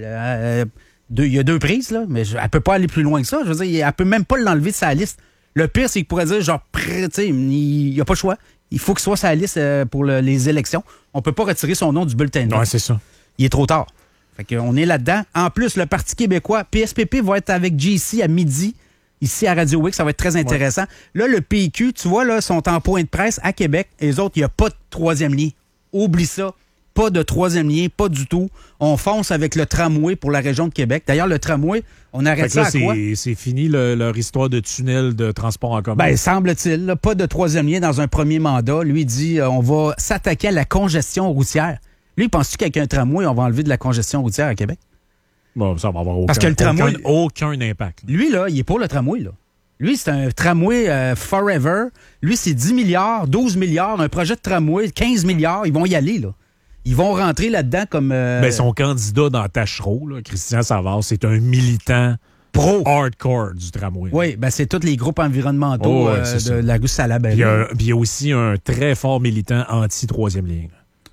y a 2 prises, là, mais elle peut pas aller plus loin que ça. Je veux dire, elle peut même pas l'enlever de sa liste. Le pire, c'est qu'il pourrait dire, genre, tu sais, il n'y a pas le choix. Il faut qu'il soit sur la liste pour les élections. On peut pas retirer son nom du bulletin. Oui, c'est ça. Il est trop tard. Fait qu'on est là-dedans. En plus, le Parti québécois, PSPP va être avec JC à midi, ici à Radio X. Ça va être très intéressant. Ouais. Là, le PQ, tu vois, là, sont en point de presse à Québec. Et les autres, il n'y a pas de 3e lien. Oublie ça. Pas de 3e lien, pas du tout. On fonce avec le tramway pour la région de Québec. D'ailleurs, le tramway, on arrête ça à quoi? C'est fini leur histoire de tunnel de transport en commun. Ben, semble-t-il, là, pas de 3e lien dans un premier mandat. Lui dit, on va s'attaquer à la congestion routière. Lui, penses-tu qu'avec un tramway, on va enlever de la congestion routière à Québec? Bon, ça va avoir aucun, parce que le tramway, aucun impact. Là. Lui, là, il est pour le tramway, là. Lui, c'est un tramway forever. Lui, c'est 10 milliards, 12 milliards, un projet de tramway, 15 milliards. Ils vont y aller, là. Ils vont rentrer là-dedans comme... Ben, son candidat dans Tachereau, là, Christian Savard, c'est un militant hardcore du tramway. Oui, ben c'est tous les groupes environnementaux de la rue Salabelle. Puis il y a aussi un très fort militant anti-3e lien.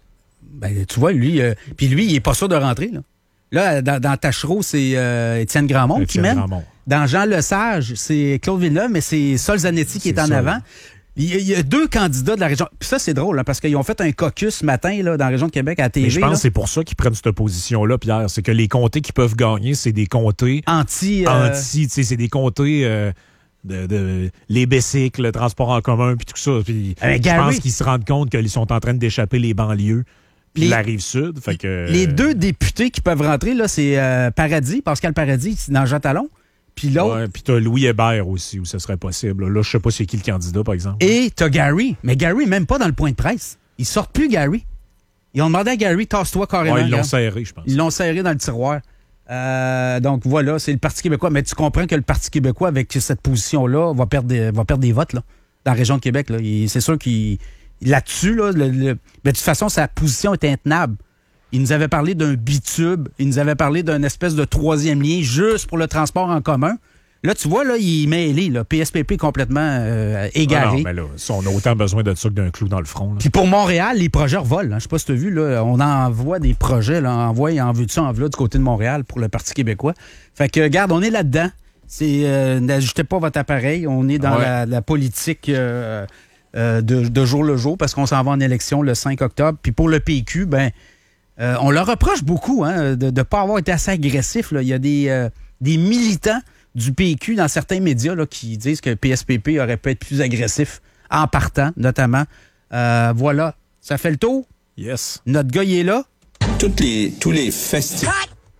Ben, tu vois, lui, puis lui, il est pas sûr de rentrer, là. Là, dans Tachereau, c'est Étienne Grandmont qui mène. Dans Jean Lesage, c'est Claude Villeneuve, mais c'est Sol Zanetti qui est en avant. Il y a 2 candidats de la région. Puis ça, c'est drôle, hein, parce qu'ils ont fait un caucus ce matin là, dans la région de Québec à la TV. Mais je pense que c'est pour ça qu'ils prennent cette position-là, Pierre. C'est que les comtés qui peuvent gagner, c'est des comtés anti, tu sais, c'est des comtés les bicycles, le transport en commun, puis tout ça. Puis je pense qu'ils se rendent compte qu'ils sont en train d'échapper les banlieues puis la Rive-Sud. Fait que, les 2 députés qui peuvent rentrer, là, c'est Paradis, Pascal Paradis, dans Jean Talon. Puis l'autre. Ouais, puis t'as Louis Hébert aussi, où ce serait possible. Là, je sais pas c'est qui le candidat, par exemple. Et t'as Gary. Mais Gary, même pas dans le point de presse. Ils sortent plus, Gary. Ils ont demandé à Gary, tasse-toi carrément. Ouais, ils l'ont serré, je pense. Ils l'ont serré dans le tiroir. Donc voilà, c'est le Parti québécois. Mais tu comprends que le Parti québécois, avec cette position-là, va perdre des votes là, dans la région de Québec. Là. C'est sûr qu'il là-dessus, là, mais de toute façon, sa position est intenable. Il nous avait parlé d'un bitube, il nous avait parlé d'une espèce de 3e lien juste pour le transport en commun. Là, tu vois, là, il est mêlé, là, PSPP complètement égaré. Ah non, mais là, on a autant besoin de ça que d'un clou dans le front. Puis pour Montréal, les projets revolent. Hein. Je sais pas si tu as vu, là, on envoie des projets, là, en veut de ça, en veut du côté de Montréal pour le Parti québécois. Fait que, regarde, on est là-dedans. N'ajoutez pas votre appareil. On est dans la politique de jour le jour parce qu'on s'en va en élection le 5 octobre. Puis pour le PQ, on leur reproche beaucoup de ne pas avoir été assez agressif. Là. Il y a des militants du PQ dans certains médias là, qui disent que PSPP aurait pu être plus agressif en partant, notamment. Voilà, ça fait le tour. Yes. Notre gars, il est là. Tous les festivals.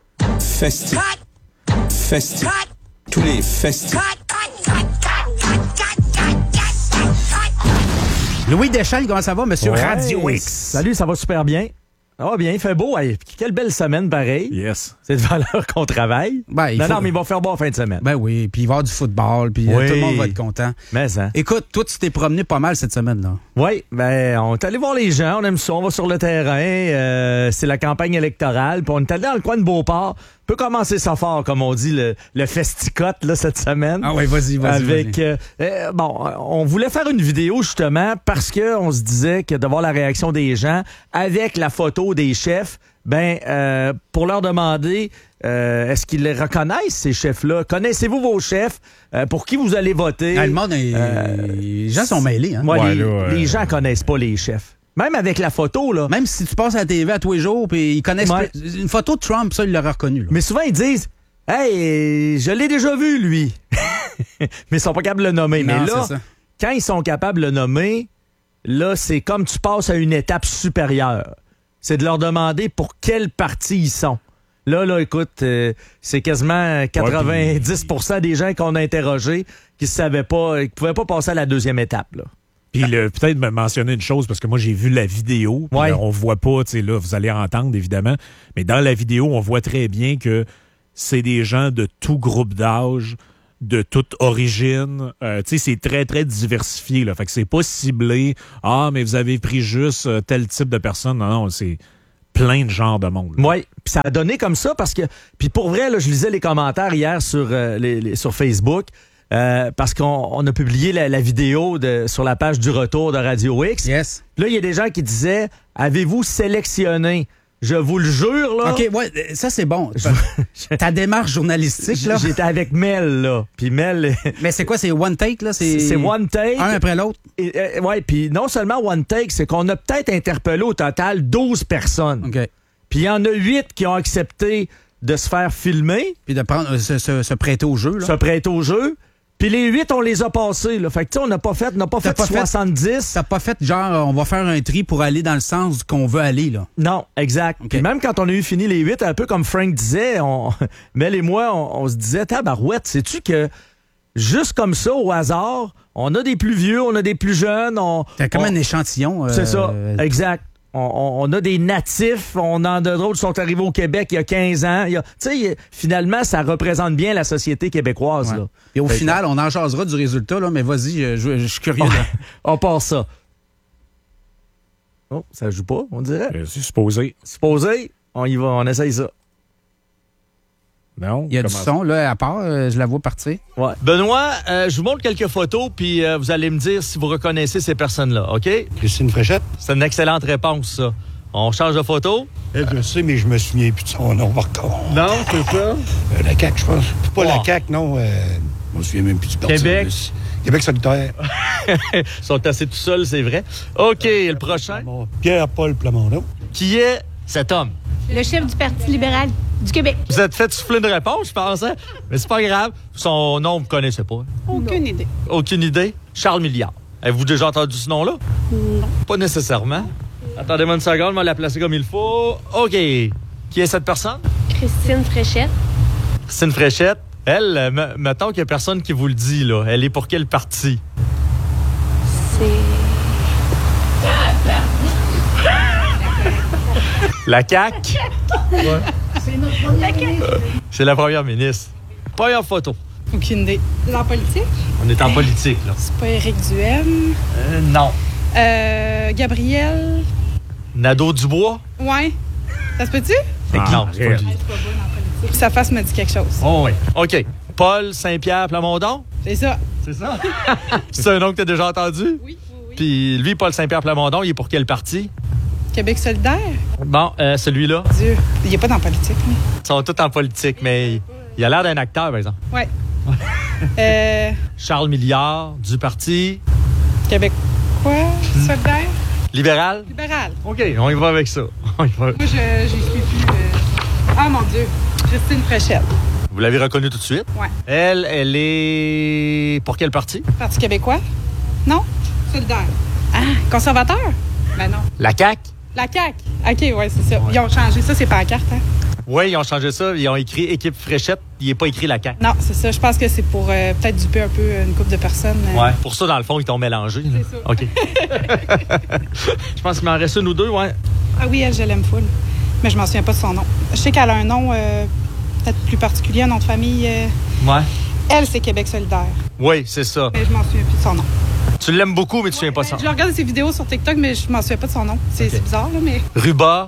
Tous les festivals. Louis Deschelles, comment ça va, monsieur Radio X? Salut, ça va super bien. Ça va bien, il fait beau. Hey, quelle belle semaine, pareil. Yes. C'est de valeur qu'on travaille. Non, mais il va faire beau en fin de semaine. Ben oui, puis il va y avoir du football, puis tout le monde va être content. Mais hein. Écoute, toi, tu t'es promené pas mal cette semaine-là. Oui, on est allé voir les gens, on aime ça, on va sur le terrain. C'est la campagne électorale, puis on est allé dans le coin de Beauport. On peut commencer ça fort, comme on dit, le festicote là, cette semaine. Ah oui, vas-y. Avec, on voulait faire une vidéo justement parce qu'on se disait que de voir la réaction des gens avec la photo des chefs, pour leur demander est-ce qu'ils les reconnaissent, ces chefs-là? Connaissez-vous vos chefs? Pour qui vous allez voter? Le monde les gens sont mêlés. Hein? Les gens connaissent pas les chefs. Même avec la photo, là. Même si tu passes à la TV à tous les jours, puis ils connaissent une photo de Trump, ça, ils l'auraient reconnu. Là. Mais souvent, ils disent « Hey, je l'ai déjà vu, lui! » Mais ils sont pas capables de le nommer. Non, mais là, quand ils sont capables de le nommer, là, c'est comme tu passes à une étape supérieure. C'est de leur demander pour quel parti ils sont. Là, écoute, c'est quasiment 90% des gens qu'on a interrogés qui ne savaient pas, qui pouvaient pas passer à la deuxième étape, là. Puis peut-être me mentionner une chose, parce que moi, j'ai vu la vidéo. Là, on voit pas, tu sais, là, vous allez entendre, évidemment. Mais dans la vidéo, on voit très bien que c'est des gens de tout groupe d'âge, de toute origine. Tu sais, c'est très, très diversifié, là. Fait que c'est pas ciblé. Ah, mais vous avez pris juste tel type de personne. Non, c'est plein de genres de monde. Oui, puis ça a donné comme ça parce que... Puis pour vrai, là, je lisais les commentaires hier sur Facebook. Parce qu'on a publié la vidéo sur la page du retour de Radio X. Yes. Là, il y a des gens qui disaient « Avez-vous sélectionné? » Je vous le jure, là. OK, ouais, ça, c'est bon. Ta démarche journalistique, là. J'étais avec Mel, là. Puis Mel... Mais c'est quoi, c'est one take, là? C'est one take. Un après l'autre? Oui, puis non seulement one take, c'est qu'on a peut-être interpellé au total 12 personnes. OK. Puis il y en a 8 qui ont accepté de se faire filmer. Puis de prendre, se prêter au jeu, là. Se prêter au jeu. Puis les 8, on les a passés. Là. Fait que, tu sais, on n'a pas fait 70. T'as pas fait genre, on va faire un tri pour aller dans le sens qu'on veut aller, là. Non, exact. Okay. Puis même quand on a eu fini les 8, un peu comme Frank disait, Mel et moi, on se disait, tabarouette, sais-tu que juste comme ça, au hasard, on a des plus vieux, on a des plus jeunes. C'est comme un échantillon. C'est ça, exact. On a des natifs, on en a d'autres qui sont arrivés au Québec il y a 15 ans. Tu sais, finalement, ça représente bien la société québécoise. Ouais. Là. Et au final, on en jasera du résultat, là, mais vas-y, je suis curieux. On part ça. Oh, ça joue pas, on dirait. C'est supposé. Supposé, on y va, on essaye ça. Non, il y a du son, là, à part, je la vois partir. Ouais. Benoît, je vous montre quelques photos, puis vous allez me dire si vous reconnaissez ces personnes-là, OK? Christine Fréchette? C'est une excellente réponse, ça. On change de photo? Je sais, mais je me souviens plus de son nom, par contre. Non, c'est ça? La CAQ, je pense. Pas la CAQ, non. Je me souviens même plus du parti. Québec. Québec solidaire. Ils sont assez tout seuls, c'est vrai. OK, le prochain. Pierre-Paul Plamondon. Qui est cet homme? Le chef du Parti libéral du Québec. Vous êtes fait souffler une réponse, je pense, hein? Mais c'est pas grave. Son nom, vous ne connaissez pas. Aucune idée. Aucune idée? Charles Milliard. Avez-vous déjà entendu ce nom-là? Non. Pas nécessairement. Attendez-moi une seconde, on va la placer comme il faut. OK. Qui est cette personne? Christine Fréchette. Christine Fréchette. Elle, mettons qu'il n'y a personne qui vous le dit, là. Elle est pour quel parti? C'est... La CAQ? Ouais. C'est notre première ministre. C'est la première ministre. Première photo. Aucune idée. Dans politique? On est en politique, là. C'est pas Éric Duhem. Non. Gabriel. Nadeau-Dubois? Ouais. Ça se peut-tu? Non, c'est pas lui. Puis sa face me dit quelque chose. Oh oui. OK. Paul Saint-Pierre Plamondon? C'est ça. C'est ça? C'est un nom que tu as déjà entendu? Oui. Puis lui, Paul Saint-Pierre Plamondon, il est pour quel parti? Québec solidaire? Bon, celui-là? Dieu. Il est pas dans la politique, lui. Ils sont tous en politique, mais il a l'air d'un acteur, par exemple. Ouais. Charles Milliard, du parti? Québec quoi? Solidaire? Libéral? Libéral. OK, on y va avec ça. On y va. Moi, je suis plus... Ah, mon Dieu. Christine Fréchette. Vous l'avez reconnue tout de suite? Ouais. Elle est... pour quel parti? Parti québécois? Non? Solidaire. Ah, conservateur? Ben non. La CAQ? La CAQ. OK, ouais, c'est ça. Ouais. Ils ont changé ça, c'est pas la carte, hein? Oui, ils ont changé ça. Ils ont écrit Équipe Fréchette. Il n'est pas écrit la CAQ. Non, c'est ça. Je pense que c'est pour peut-être duper un peu une couple de personnes. Ouais. Pour ça, dans le fond, ils t'ont mélangé. C'est ça. OK. Je pense qu'il m'en reste une ou deux, ouais. Ah oui, elle, je l'aime full. Mais je m'en souviens pas de son nom. Je sais qu'elle a un nom peut-être plus particulier, un nom de famille. Ouais. Elle, c'est Québec solidaire. Oui, c'est ça. Mais je m'en souviens plus de son nom. Tu l'aimes beaucoup, mais tu ne souviens pas ça. Je regarde ses vidéos sur TikTok, mais je m'en souviens pas de son nom. C'est bizarre, là, mais... Ruba.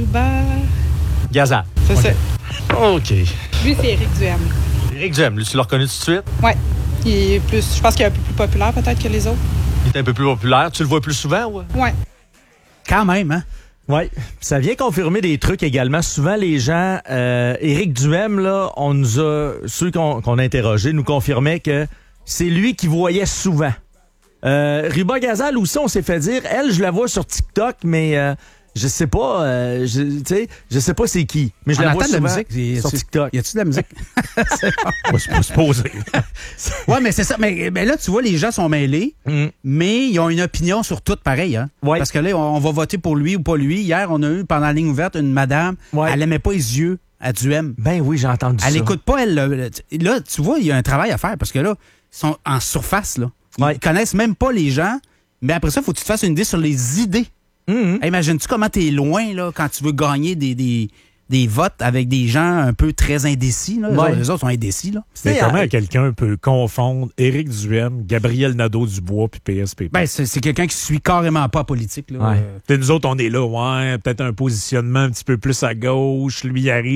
Gazal. C'est ça. OK. Lui, c'est Éric Duhem. Éric Duhem, lui, tu l'as reconnu tout de suite? Oui. Il est plus... Je pense qu'il est un peu plus populaire, peut-être, que les autres. Il est un peu plus populaire. Tu le vois plus souvent, ouais? Oui. Quand même, hein? Oui. Ça vient confirmer des trucs également. Souvent, les gens... Éric Duhem, là, on nous a... Ceux qu'on a interrogés nous confirmaient que c'est lui qui voyait souvent. Ruba Gazal aussi, on s'est fait dire, elle, je la vois sur TikTok, mais je sais pas, je sais pas c'est qui. Mais je la vois souvent sur TikTok. Y a-tu de la musique? C'est pas supposé. Ouais, mais c'est ça. Mais là, tu vois, les gens sont mêlés, mais ils ont une opinion sur tout pareil. Hein? Ouais. Parce que là, on va voter pour lui ou pas lui. Hier, on a eu, pendant la ligne ouverte, une madame, elle aimait pas les yeux à Duhem. Ben oui, j'ai entendu ça. Elle écoute pas, elle. Là, tu vois, il y a un travail à faire parce que là, ils sont en surface, là. Ils connaissent même pas les gens, mais après ça, il faut que tu te fasses une idée sur les idées. Hey, imagines-tu comment t'es loin là, quand tu veux gagner des votes avec des gens un peu très indécis. Là. Les autres sont indécis. Là. C'est comment quelqu'un peut confondre Éric Duhem, Gabriel Nadeau-Dubois puis PSP? Ben, c'est quelqu'un qui suit carrément pas politique. Là. Nous autres, on est là, peut-être un positionnement un petit peu plus à gauche. Lui, il arrive.